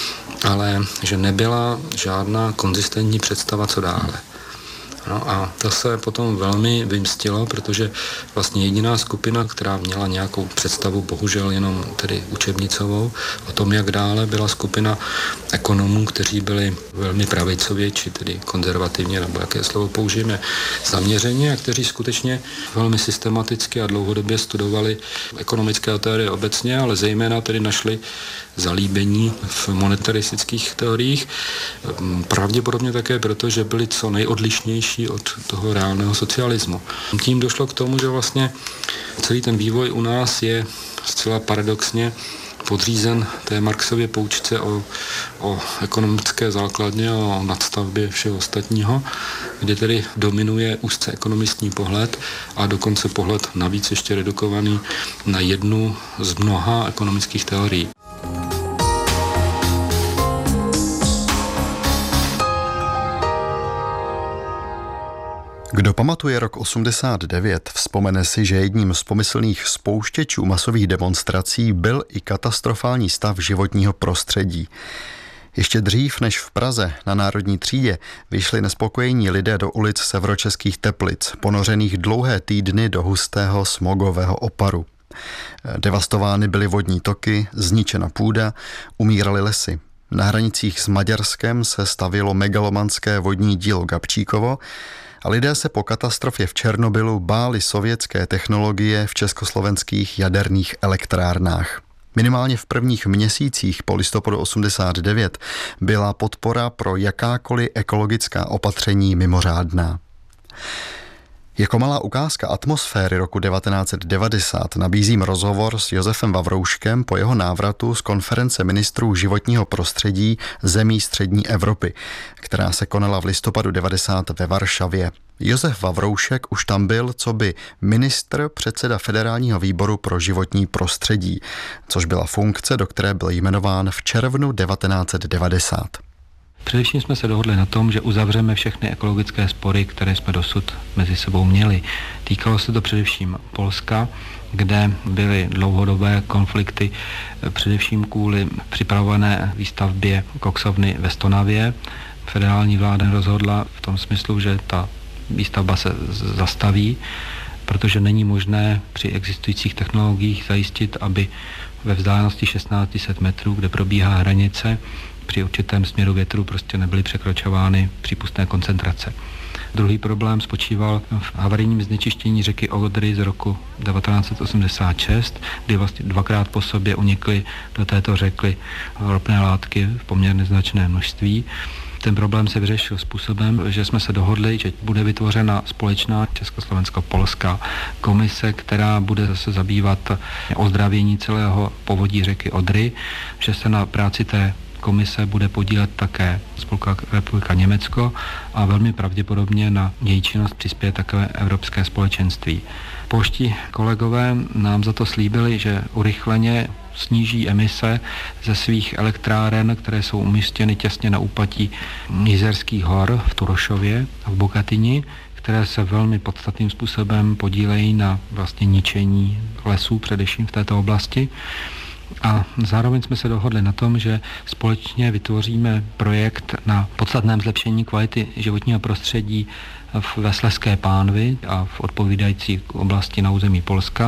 ale že nebyla žádná konzistentní představa, co dále. No a to se potom velmi vymstilo, protože vlastně jediná skupina, která měla nějakou představu, bohužel jenom tedy učebnicovou, o tom, jak dále, byla skupina ekonomů, kteří byli velmi pravicově, či tedy konzervativně, nebo jaké slovo použijeme, zaměření, a kteří skutečně velmi systematicky a dlouhodobě studovali ekonomické teorie obecně, ale zejména tedy našli zalíbení v monetaristických teoriích. Pravděpodobně také proto, že byli co nejodlišnější od toho reálného socialismu. Tím došlo k tomu, že vlastně celý ten vývoj u nás je zcela paradoxně podřízen té Marxově poučce o ekonomické základně a o nadstavbě všeho ostatního, kde tedy dominuje úzce ekonomistní pohled a dokonce pohled navíc ještě redukovaný na jednu z mnoha ekonomických teorií. Kdo pamatuje rok 89, vzpomene si, že jedním z pomyslných spouštěčů masových demonstrací byl i katastrofální stav životního prostředí. Ještě dřív než v Praze na Národní třídě vyšli nespokojení lidé do ulic severočeských Teplic, ponořených dlouhé týdny do hustého smogového oparu. Devastovány byly vodní toky, zničena půda, umíraly lesy. Na hranicích s Maďarskem se stavělo megalomanské vodní dílo Gabčíkovo a lidé se po katastrofě v Černobylu báli sovětské technologie v československých jaderných elektrárnách. Minimálně v prvních měsících po listopadu 89 byla podpora pro jakákoliv ekologická opatření mimořádná. Jako malá ukázka atmosféry roku 1990 nabízím rozhovor s Josefem Vavrouškem po jeho návratu z konference ministrů životního prostředí zemí střední Evropy, která se konala v listopadu 90 ve Varšavě. Josef Vavroušek už tam byl coby ministr, předseda Federálního výboru pro životní prostředí, což byla funkce, do které byl jmenován v červnu 1990. Především jsme se dohodli na tom, že uzavřeme všechny ekologické spory, které jsme dosud mezi sebou měli. Týkalo se to především Polska, kde byly dlouhodobé konflikty, především kvůli připravované výstavbě koksovny ve Stonavě. Federální vláda rozhodla v tom smyslu, že ta výstavba se zastaví, protože není možné při existujících technologiích zajistit, aby ve vzdálenosti 1600 metrů, kde probíhá hranice, při určitém směru větru prostě nebyly překročovány přípustné koncentrace. Druhý problém spočíval v havarijním znečištění řeky Odry z roku 1986, kdy vlastně dvakrát po sobě unikly do této řeky ropné látky v poměrně značné množství. Ten problém se vyřešil způsobem, že jsme se dohodli, že bude vytvořena společná československo-polská komise, která bude zase zabývat ozdravění celého povodí řeky Odry, že se na práci té komise bude podílet také Spolková republika Německo a velmi pravděpodobně na její činnost přispěje takové evropské společenství. Polští kolegové nám za to slíbili, že urychleně sníží emise ze svých elektráren, které jsou umístěny těsně na úpatí Jizerských hor v Turošově a v Bogatyni, které se velmi podstatným způsobem podílejí na vlastně ničení lesů, především v této oblasti. A zároveň jsme se dohodli na tom, že společně vytvoříme projekt na podstatném zlepšení kvality životního prostředí ve Slezské pánvi a v odpovídající oblasti na území Polska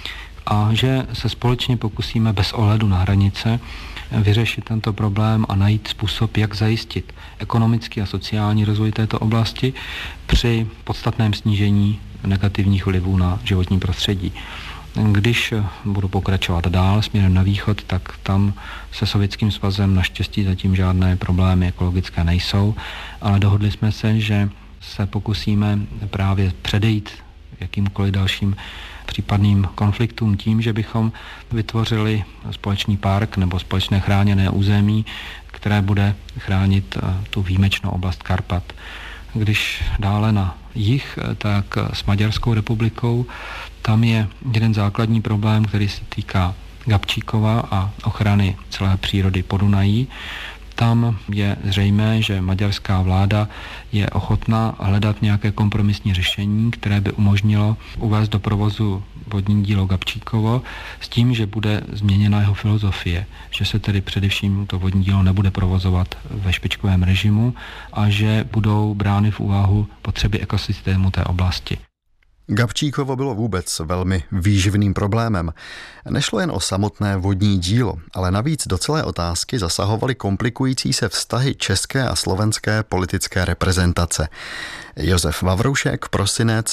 a že se společně pokusíme bez ohledu na hranice vyřešit tento problém a najít způsob, jak zajistit ekonomický a sociální rozvoj této oblasti při podstatném snížení negativních vlivů na životní prostředí. Když budu pokračovat dál směrem na východ, tak tam se Sovětským svazem naštěstí zatím žádné problémy ekologické nejsou, ale dohodli jsme se, že se pokusíme právě předejít jakýmkoliv dalším případným konfliktům tím, že bychom vytvořili společný park nebo společné chráněné území, které bude chránit tu výjimečnou oblast Karpat. Když dále na jih, tak s Maďarskou republikou, tam je jeden základní problém, který se týká Gabčíkova a ochrany celé přírody Podunají. Tam je zřejmé, že maďarská vláda je ochotná hledat nějaké kompromisní řešení, které by umožnilo uvést do provozu vodní dílo Gabčíkovo s tím, že bude změněna jeho filozofie, že se tedy především to vodní dílo nebude provozovat ve špičkovém režimu a že budou brány v úvahu potřeby ekosystému té oblasti. Gabčíkovo bylo vůbec velmi výživným problémem. Nešlo jen o samotné vodní dílo, ale navíc do celé otázky zasahovaly komplikující se vztahy české a slovenské politické reprezentace. Josef Vavroušek, prosinec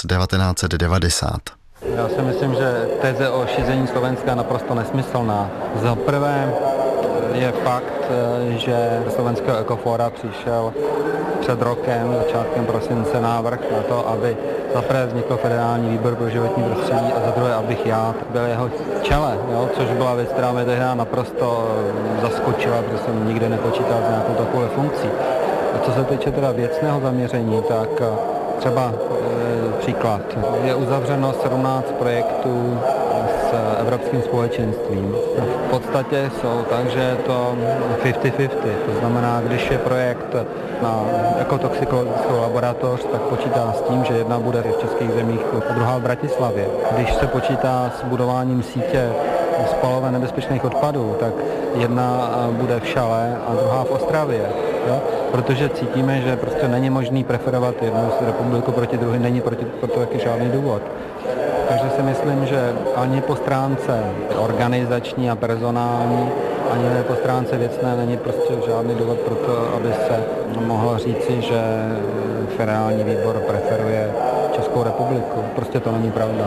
1990. Já si myslím, že teze o šizení Slovenska je naprosto nesmyslná. Za prvé je fakt, že do Slovenského ekofóra přišel před rokem, začátkem prosince, návrh na to, aby za prvé vznikl Federální výbor pro životní prostředí a za druhé, abych já byl jeho čele, což byla věc, která mě tehdy naprosto zaskočila, protože jsem nikdy nepočítal s nějakou takovou funkcí. A co se týče teda věcného zaměření, tak třeba příklad. Je uzavřeno 17 projektů s Evropským společenstvím. V podstatě jsou tak, že je to 50-50. To znamená, když je projekt na ekotoxikologickou laboratoř, tak počítá s tím, že jedna bude v českých zemích a druhá v Bratislavě. Když se počítá s budováním sítě spaloven nebezpečných odpadů, tak jedna bude v Šale a druhá v Ostravě. Jo? Protože cítíme, že prostě není možný preferovat jednu republiku proti druhé, není pro to taky žádný důvod. Takže si myslím, že ani po stránce organizační a personální, ani po stránce věcné není prostě žádný důvod pro to, aby se mohlo říci, že federální výbor preferuje Českou republiku. Prostě to není pravda.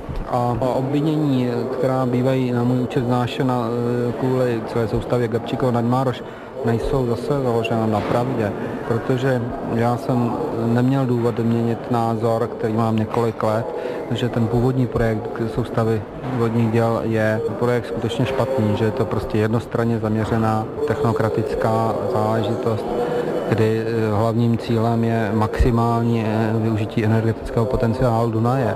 A obvinění, která bývají na můj účet znášena kvůli celé soustavě Gabčíkov-Naďmároš, nejsou zase založena na pravdě, protože já jsem neměl důvod měnit názor, který mám několik let, že ten původní projekt soustavy vodních děl je projekt skutečně špatný, že je to prostě jednostranně zaměřená technokratická záležitost, kdy hlavním cílem je maximální využití energetického potenciálu Dunaje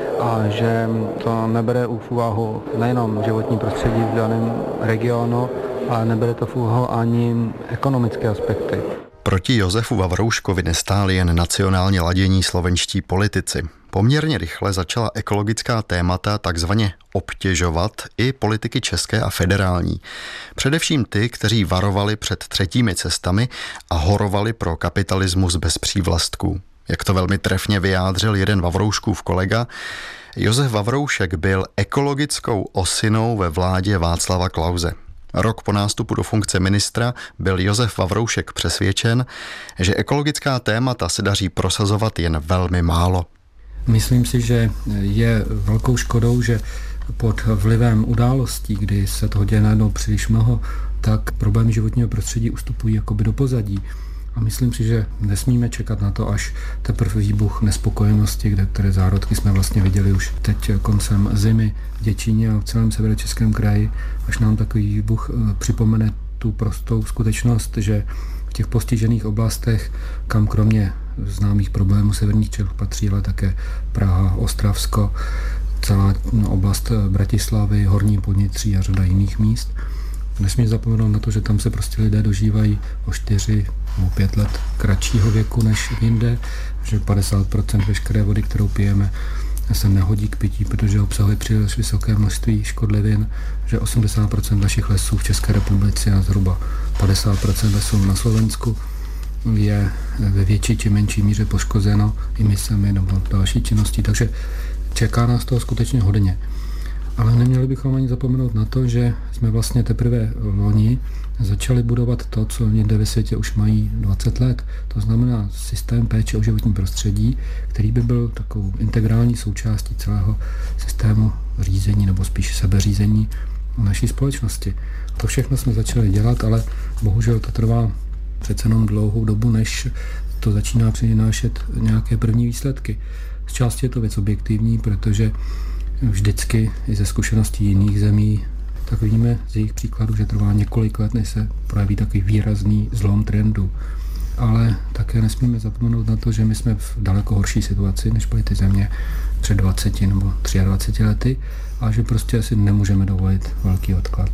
a že to nebere v úvahu nejenom životní prostředí v daném regionu, ale nebere to v úvahu ani ekonomické aspekty. Proti Josefu Vavrouškovi nestáli jen nacionálně ladění slovenští politici. Poměrně rychle začala ekologická témata takzvaně obtěžovat i politiky české a federální. Především ty, kteří varovali před třetími cestami a horovali pro kapitalismus bez přívlastků. Jak to velmi trefně vyjádřil jeden Vavrouškův kolega, Josef Vavroušek byl ekologickou osinou ve vládě Václava Klause. Rok po nástupu do funkce ministra byl Josef Vavroušek přesvědčen, že ekologická témata se daří prosazovat jen velmi málo. Myslím si, že je velkou škodou, že pod vlivem událostí, kdy se toho děje najednou příliš mnoho, tak problémy životního prostředí ustupují jakoby do pozadí. A myslím si, že nesmíme čekat na to, až teprve výbuch nespokojenosti, které zárodky jsme vlastně viděli už teď koncem zimy v Děčíně a v celém severočeském kraji, až nám takový výbuch připomene tu prostou skutečnost, že v těch postižených oblastech, kam kromě známých problémů severních Čech patří, ale také Praha, Ostravsko, celá oblast Bratislavy, Horní Podnitří a řada jiných míst. Nesmíme zapomenout na to, že tam se prostě lidé dožívají o 4 nebo 5 let kratšího věku než jinde, že 50% veškeré vody, kterou pijeme, se nehodí k pití, protože obsahuje příliš vysoké množství škodlivin, že 80% našich lesů v České republice a zhruba 50% lesů na Slovensku je ve větší či menší míře poškozeno emisemi nebo další činností, takže čeká nás toho skutečně hodně. Ale neměli bychom ani zapomenout na to, že jsme vlastně teprve loni začali budovat to, co někde ve světě už mají 20 let. To znamená systém péče o životní prostředí, který by byl takovou integrální součástí celého systému řízení nebo spíš sebeřízení naší společnosti. To všechno jsme začali dělat, ale bohužel to trvá přece jenom dlouhou dobu, než to začíná přinášet nějaké první výsledky. Z části je to věc objektivní, protože vždycky i ze zkušeností jiných zemí, tak víme z jejich příkladů, že trvá několik let, než se projeví takový výrazný zlom trendu. Ale také nesmíme zapomenout na to, že my jsme v daleko horší situaci, než byly ty země před 20 nebo 23 lety a že prostě asi nemůžeme dovolit velký odklad.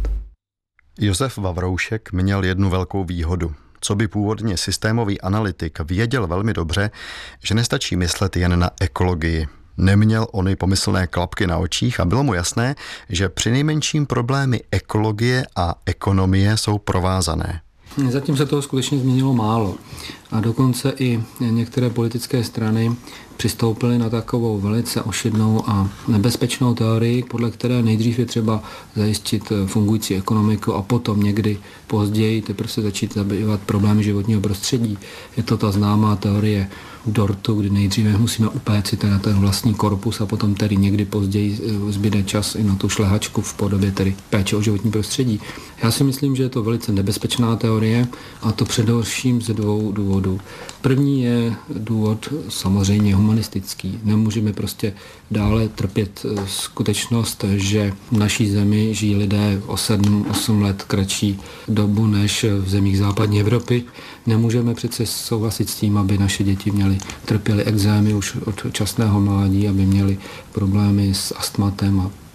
Josef Vavroušek měl jednu velkou výhodu. Co by původně systémový analytik věděl velmi dobře, že nestačí myslet jen na ekologii. Neměl ony pomyslné klapky na očích a bylo mu jasné, že přinejmenším problémy ekologie a ekonomie jsou provázané. Zatím se toho skutečně změnilo málo a dokonce i některé politické strany přistoupily na takovou velice ošidnou a nebezpečnou teorii, podle které nejdřív je třeba zajistit fungující ekonomiku a potom někdy později teprve se začít zabývat problémy životního prostředí. Je to ta známá teorie dortu, kdy nejdříve musíme upéct teda ten vlastní korpus a potom tedy někdy později zbyde čas i na tu šlehačku v podobě tedy péče o životní prostředí. Já si myslím, že je to velice nebezpečná teorie a to především ze dvou důvodů. První je důvod samozřejmě humanistický. Nemůžeme prostě dále trpět skutečnost, že v naší zemi žijí lidé o 7-8 let kratší dobu než v zemích západní Evropy. Nemůžeme přece souhlasit s tím, aby naše děti trpěly ekzémy už od časného mládí, aby měli problémy s astmatem a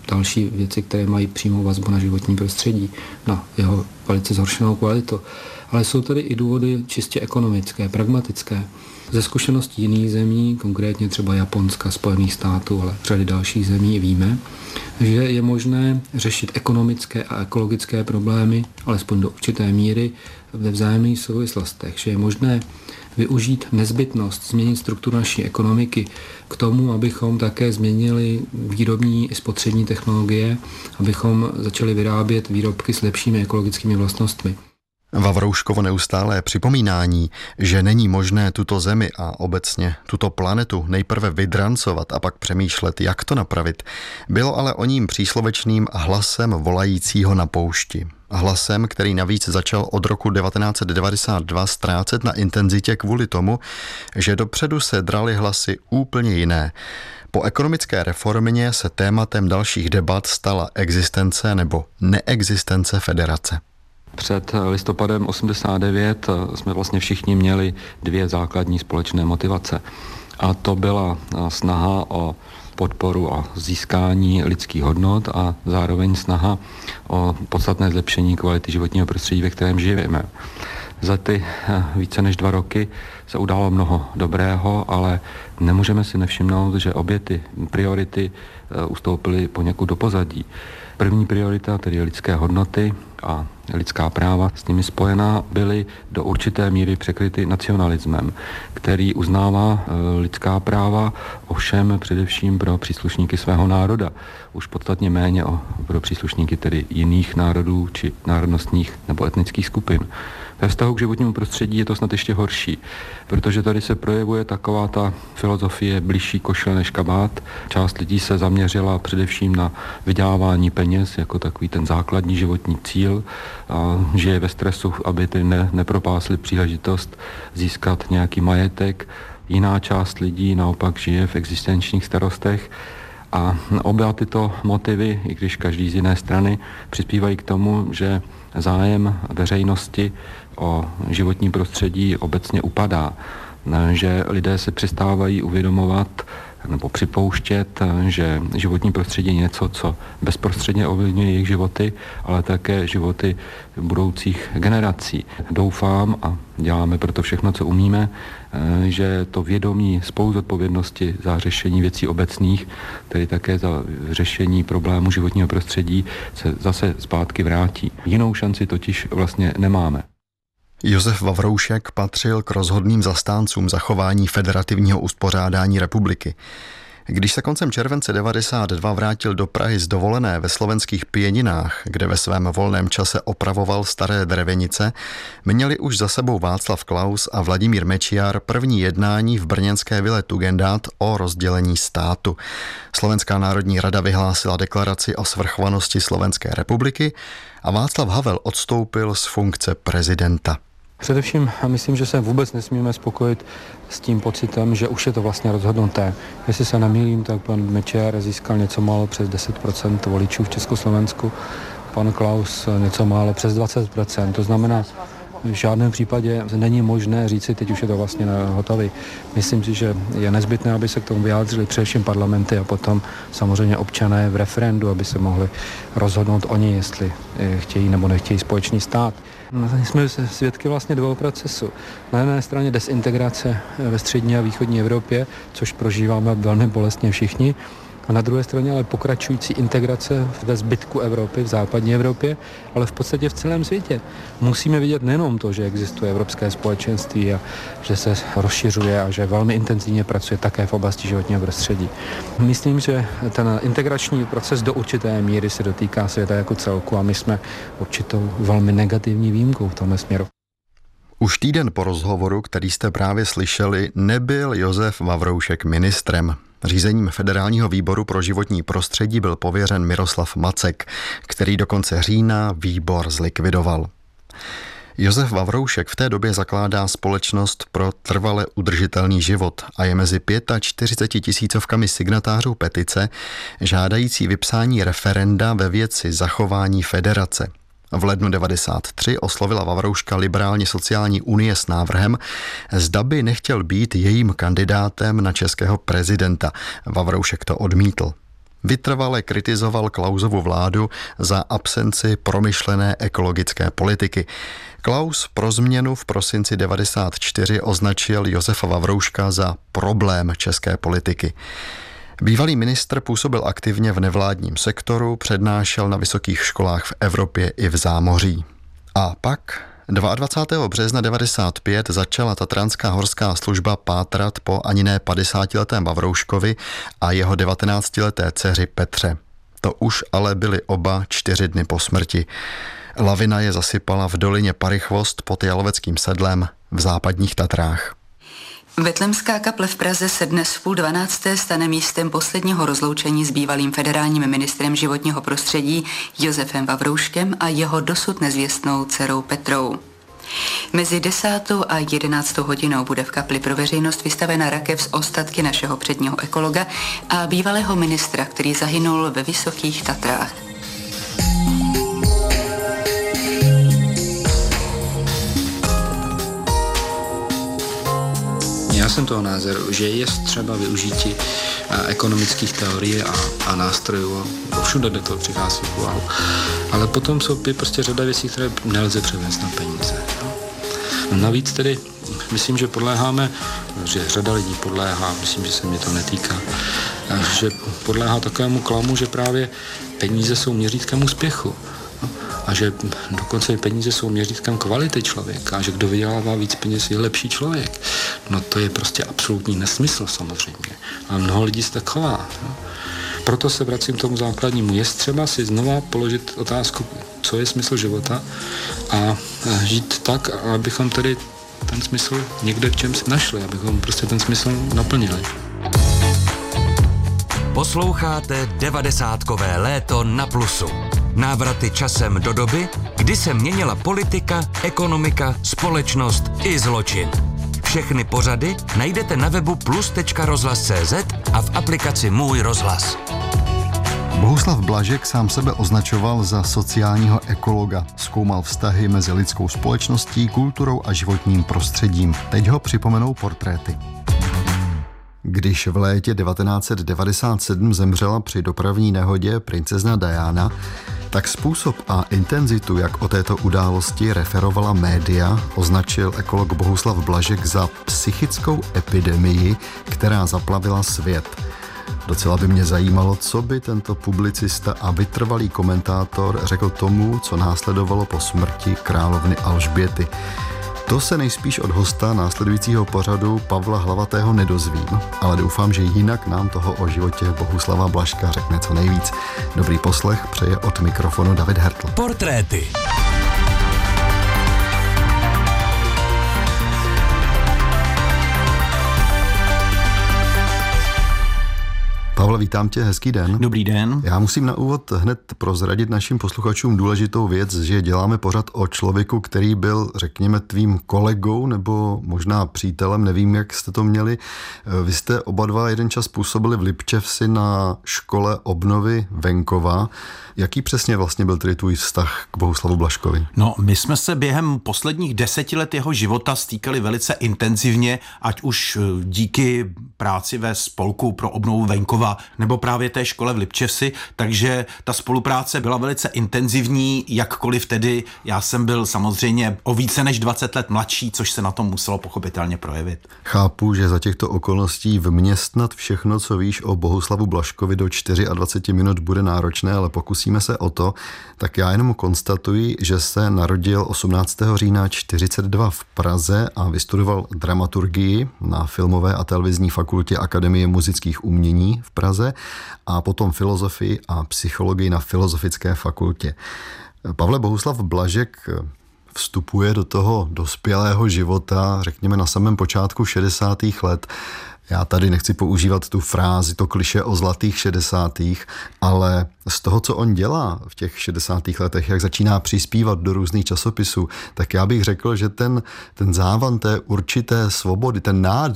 další věci, které mají přímou vazbu na životní prostředí, na jeho velice zhoršenou kvalitu. Ale jsou tady i důvody čistě ekonomické, pragmatické. Ze zkušeností jiných zemí, konkrétně třeba Japonska, Spojených států, ale řady dalších zemí, víme, že je možné řešit ekonomické a ekologické problémy, alespoň do určité míry, ve vzájemných souvislostech, že je možné využít nezbytnost změnit strukturu naší ekonomiky k tomu, abychom také změnili výrobní i spotřební technologie, abychom začali vyrábět výrobky s lepšími ekologickými vlastnostmi. Vavrouškovo neustálé připomínání, že není možné tuto zemi a obecně tuto planetu nejprve vydrancovat a pak přemýšlet, jak to napravit, bylo ale oním příslovečným hlasem volajícího na poušti. Hlasem, který navíc začal od roku 1992 ztrácet na intenzitě kvůli tomu, že dopředu se draly hlasy úplně jiné. Po ekonomické reformě se tématem dalších debat stala existence nebo neexistence federace. Před listopadem 89 jsme vlastně všichni měli dvě základní společné motivace. A to byla snaha o podporu a získání lidských hodnot a zároveň snaha o podstatné zlepšení kvality životního prostředí, ve kterém žijeme. Za ty více než 2 roky se událo mnoho dobrého, ale nemůžeme si nevšimnout, že obě ty priority ustoupily poněkud do pozadí. První priorita, tedy lidské hodnoty a lidská práva s nimi spojená, byly do určité míry překryty nacionalismem, který uznává lidská práva, ovšem především pro příslušníky svého národa. Už podstatně méně pro příslušníky tedy jiných národů či národnostních nebo etnických skupin. Ve vztahu k životnímu prostředí je to snad ještě horší, protože tady se projevuje taková ta filozofie bližší košile než kabát. Část lidí se zaměřila především na vydělávání peněz jako takový ten základní životní cíl a žije ve stresu, aby ty nepropásli příležitost získat nějaký majetek. Jiná část lidí naopak žije v existenčních starostech. A oba tyto motivy, i když každý z jiné strany, přispívají k tomu, že zájem veřejnosti o životní prostředí obecně upadá, že lidé se přestávají uvědomovat nebo připouštět, že životní prostředí je něco, co bezprostředně ovlivňuje jejich životy, ale také životy budoucích generací. Doufám a děláme proto všechno, co umíme, že to vědomí spoluzodpovědnosti za řešení věcí obecných, tedy také za řešení problémů životního prostředí, se zase zpátky vrátí. Jinou šanci totiž vlastně nemáme. Josef Vavroušek patřil k rozhodným zastáncům zachování federativního uspořádání republiky. Když se koncem července 1992 vrátil do Prahy z dovolené ve slovenských Pěninách, kde ve svém volném čase opravoval staré drevěnice, měli už za sebou Václav Klaus a Vladimír Mečiar první jednání v brněnské vile Tugendhat o rozdělení státu. Slovenská národní rada vyhlásila deklaraci o svrchovanosti Slovenské republiky a Václav Havel odstoupil z funkce prezidenta. Především myslím, že se vůbec nesmíme spokojit s tím pocitem, že už je to vlastně rozhodnuté. Jestli se nemýlím, tak pan Mečiar získal něco málo přes 10% voličů v Československu, pan Klaus něco málo přes 20%. To znamená, v žádném případě není možné říci, teď už je to vlastně hotový. Myslím si, že je nezbytné, aby se k tomu vyjádřili především parlamenty a potom samozřejmě občané v referendu, aby se mohli rozhodnout oni, jestli chtějí nebo nechtějí společný stát. Jsme svědky vlastně dvou procesů. Na jedné straně desintegrace ve střední a východní Evropě, což prožíváme velmi bolestně všichni, a na druhé straně ale pokračující integrace ve zbytku Evropy, v západní Evropě, ale v podstatě v celém světě. Musíme vidět nejenom to, že existuje evropské společenství a že se rozšiřuje a že velmi intenzivně pracuje také v oblasti životního prostředí. Myslím, že ten integrační proces do určité míry se dotýká světa jako celku a my jsme určitou velmi negativní výjimkou v tomhle směru. Už týden po rozhovoru, který jste právě slyšeli, nebyl Josef Vavroušek ministrem. Řízením Federálního výboru pro životní prostředí byl pověřen Miroslav Macek, který do konce října výbor zlikvidoval. Josef Vavroušek v té době zakládá Společnost pro trvale udržitelný život a je mezi 45 000 signatářů petice žádající vypsání referenda ve věci zachování federace. V lednu 1993 oslovila Vavrouška Liberálně sociální unie s návrhem, zda by nechtěl být jejím kandidátem na českého prezidenta. Vavroušek to odmítl. Vytrvale kritizoval Klausovu vládu za absenci promyšlené ekologické politiky. Klaus pro změnu v prosinci 1994 označil Josefa Vavrouška za problém české politiky. Bývalý ministr působil aktivně v nevládním sektoru, přednášel na vysokých školách v Evropě i v zámoří. A pak 22. března 1995 začala tatranská horská služba pátrat po ani ne 50letém Vavrouškovi a jeho 19leté dceři Petře. To už ale byly oba 4 dny po smrti. Lavina je zasypala v dolině Parichvost pod Jaloveckým sedlem v západních Tatrách. Betlemská kaple v Praze se dnes v 11:30 stane místem posledního rozloučení s bývalým federálním ministrem životního prostředí Josefem Vavrouškem a jeho dosud nezvěstnou dcerou Petrou. Mezi 10. a 11. hodinou bude v kapli pro veřejnost vystavena rakev z ostatky našeho předního ekologa a bývalého ministra, který zahynul ve Vysokých Tatrách. Já jsem toho názoru, že je třeba využití ekonomických teorií a nástrojů. Všude do toho přichází v úvahu. Ale potom je prostě řada věcí, které nelze převést na peníze. Navíc tedy myslím, že podléháme, že řada lidí podléhá, myslím, že se mě to netýká, že podléhá takovému klamu, že právě peníze jsou měřítkem úspěchu. A že dokonce peníze jsou měřítkem kvality člověka a že kdo vydělává víc peněz je lepší člověk. No to je prostě absolutní nesmysl samozřejmě. A mnoho lidí se tak chová. Proto se vracím k tomu základnímu. Je třeba si znova položit otázku, co je smysl života a žít tak, abychom tedy ten smysl někde v čem si našli, abychom prostě ten smysl naplnili. Posloucháte 90kové léto na Plusu. Návraty časem do doby, kdy se měnila politika, ekonomika, společnost i zločin. Všechny pořady najdete na webu plus.rozhlas.cz a v aplikaci Můj rozhlas. Bohuslav Blažek sám sebe označoval za sociálního ekologa. Zkoumal vztahy mezi lidskou společností, kulturou a životním prostředím. Teď ho připomenou portréty. Když v létě 1997 zemřela při dopravní nehodě princezna Diana, tak způsob a intenzitu, jak o této události referovala média, označil ekolog Bohuslav Blažek za psychickou epidemii, která zaplavila svět. Docela by mě zajímalo, co by tento publicista a vytrvalý komentátor řekl tomu, co následovalo po smrti královny Alžběty. To se nejspíš od hosta následujícího pořadu Pavla Hlavatého nedozvím, ale doufám, že jinak nám toho o životě Bohuslava Blažka řekne co nejvíc. Dobrý poslech přeje od mikrofonu David Hertl. Portréty. Pavle, vítám tě, hezký den. Dobrý den. Já musím na úvod hned prozradit našim posluchačům důležitou věc, že děláme pořad o člověku, který byl, řekněme, tvým kolegou nebo možná přítelem, nevím, jak jste to měli. Vy jste oba dva jeden čas působili v Lipčevsi na škole obnovy venkova. Jaký přesně vlastně byl tedy tvůj vztah k Bohuslavu Blažkovi? No, my jsme se během posledních 10 let jeho života stýkali velice intenzivně, ať už díky práci ve spolku pro obnovu venkova nebo právě té škole v Lipčevsi, takže ta spolupráce byla velice intenzivní, jakkoliv tedy já jsem byl samozřejmě o více než 20 let mladší, což se na tom muselo pochopitelně projevit. Chápu, že za těchto okolností vměstnat všechno, co víš o Bohuslavu Blažkovi do 24 minut bude náročné, ale pokusíme se o to. Tak já jenom konstatuji, že se narodil 18. října 1942 v Praze a vystudoval dramaturgii na Filmové a televizní fakultě Akademie muzických umění v Praze a potom filozofii a psychologii na Filozofické fakultě. Pavle, Bohuslav Blažek vstupuje do toho dospělého života, řekněme na samém počátku 60. let. Já tady nechci používat tu frázi, to klišé o zlatých 60. ale z toho, co on dělá v těch 60. letech, jak začíná přispívat do různých časopisů, tak já bych řekl, že ten závan té určité svobody, ten nádech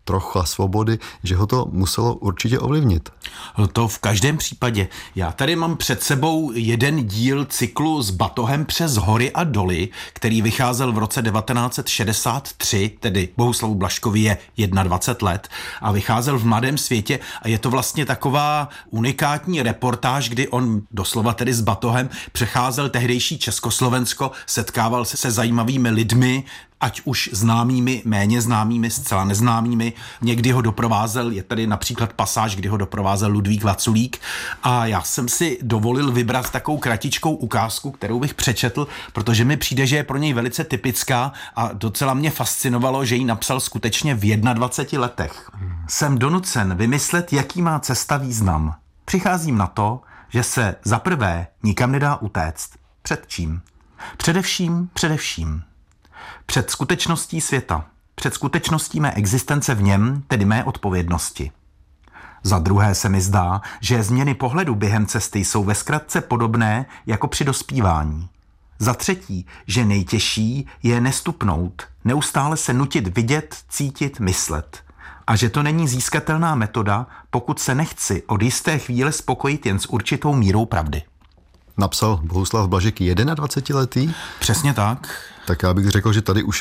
trocha svobody, že ho to muselo určitě ovlivnit. To v každém případě. Já tady mám před sebou jeden díl cyklu S batohem přes hory a doly, který vycházel v roce 1963, tedy Bohuslavu Blažkovi je 21 let a vycházel v Mladém světě a je to vlastně taková unikátní reportáž, kdy on doslova tedy s batohem přecházel tehdejší Československo, setkával se se zajímavými lidmi, ať už známými, méně známými, zcela neznámými. Někdy ho doprovázel, je tady například pasáž, kdy ho doprovázel Ludvík Vaculík a já jsem si dovolil vybrat takovou kratičkou ukázku, kterou bych přečetl, protože mi přijde, že je pro něj velice typická a docela mě fascinovalo, že ji napsal skutečně v 21 letech. Jsem donucen vymyslet, jaký má cesta význam. Přicházím na to, že se za prvé nikam nedá utéct. Před čím? Především. Před skutečností světa, před skutečností mé existence v něm, tedy mé odpovědnosti. Za druhé se mi zdá, že změny pohledu během cesty jsou ve zkratce podobné jako při dospívání. Za třetí, že nejtěžší je nestupnout, neustále se nutit vidět, cítit, myslet. A že to není získatelná metoda, pokud se nechci od jisté chvíle spokojit jen s určitou mírou pravdy. Napsal Bohuslav Blažek 21letý? Přesně tak. Tak já bych řekl, že tady už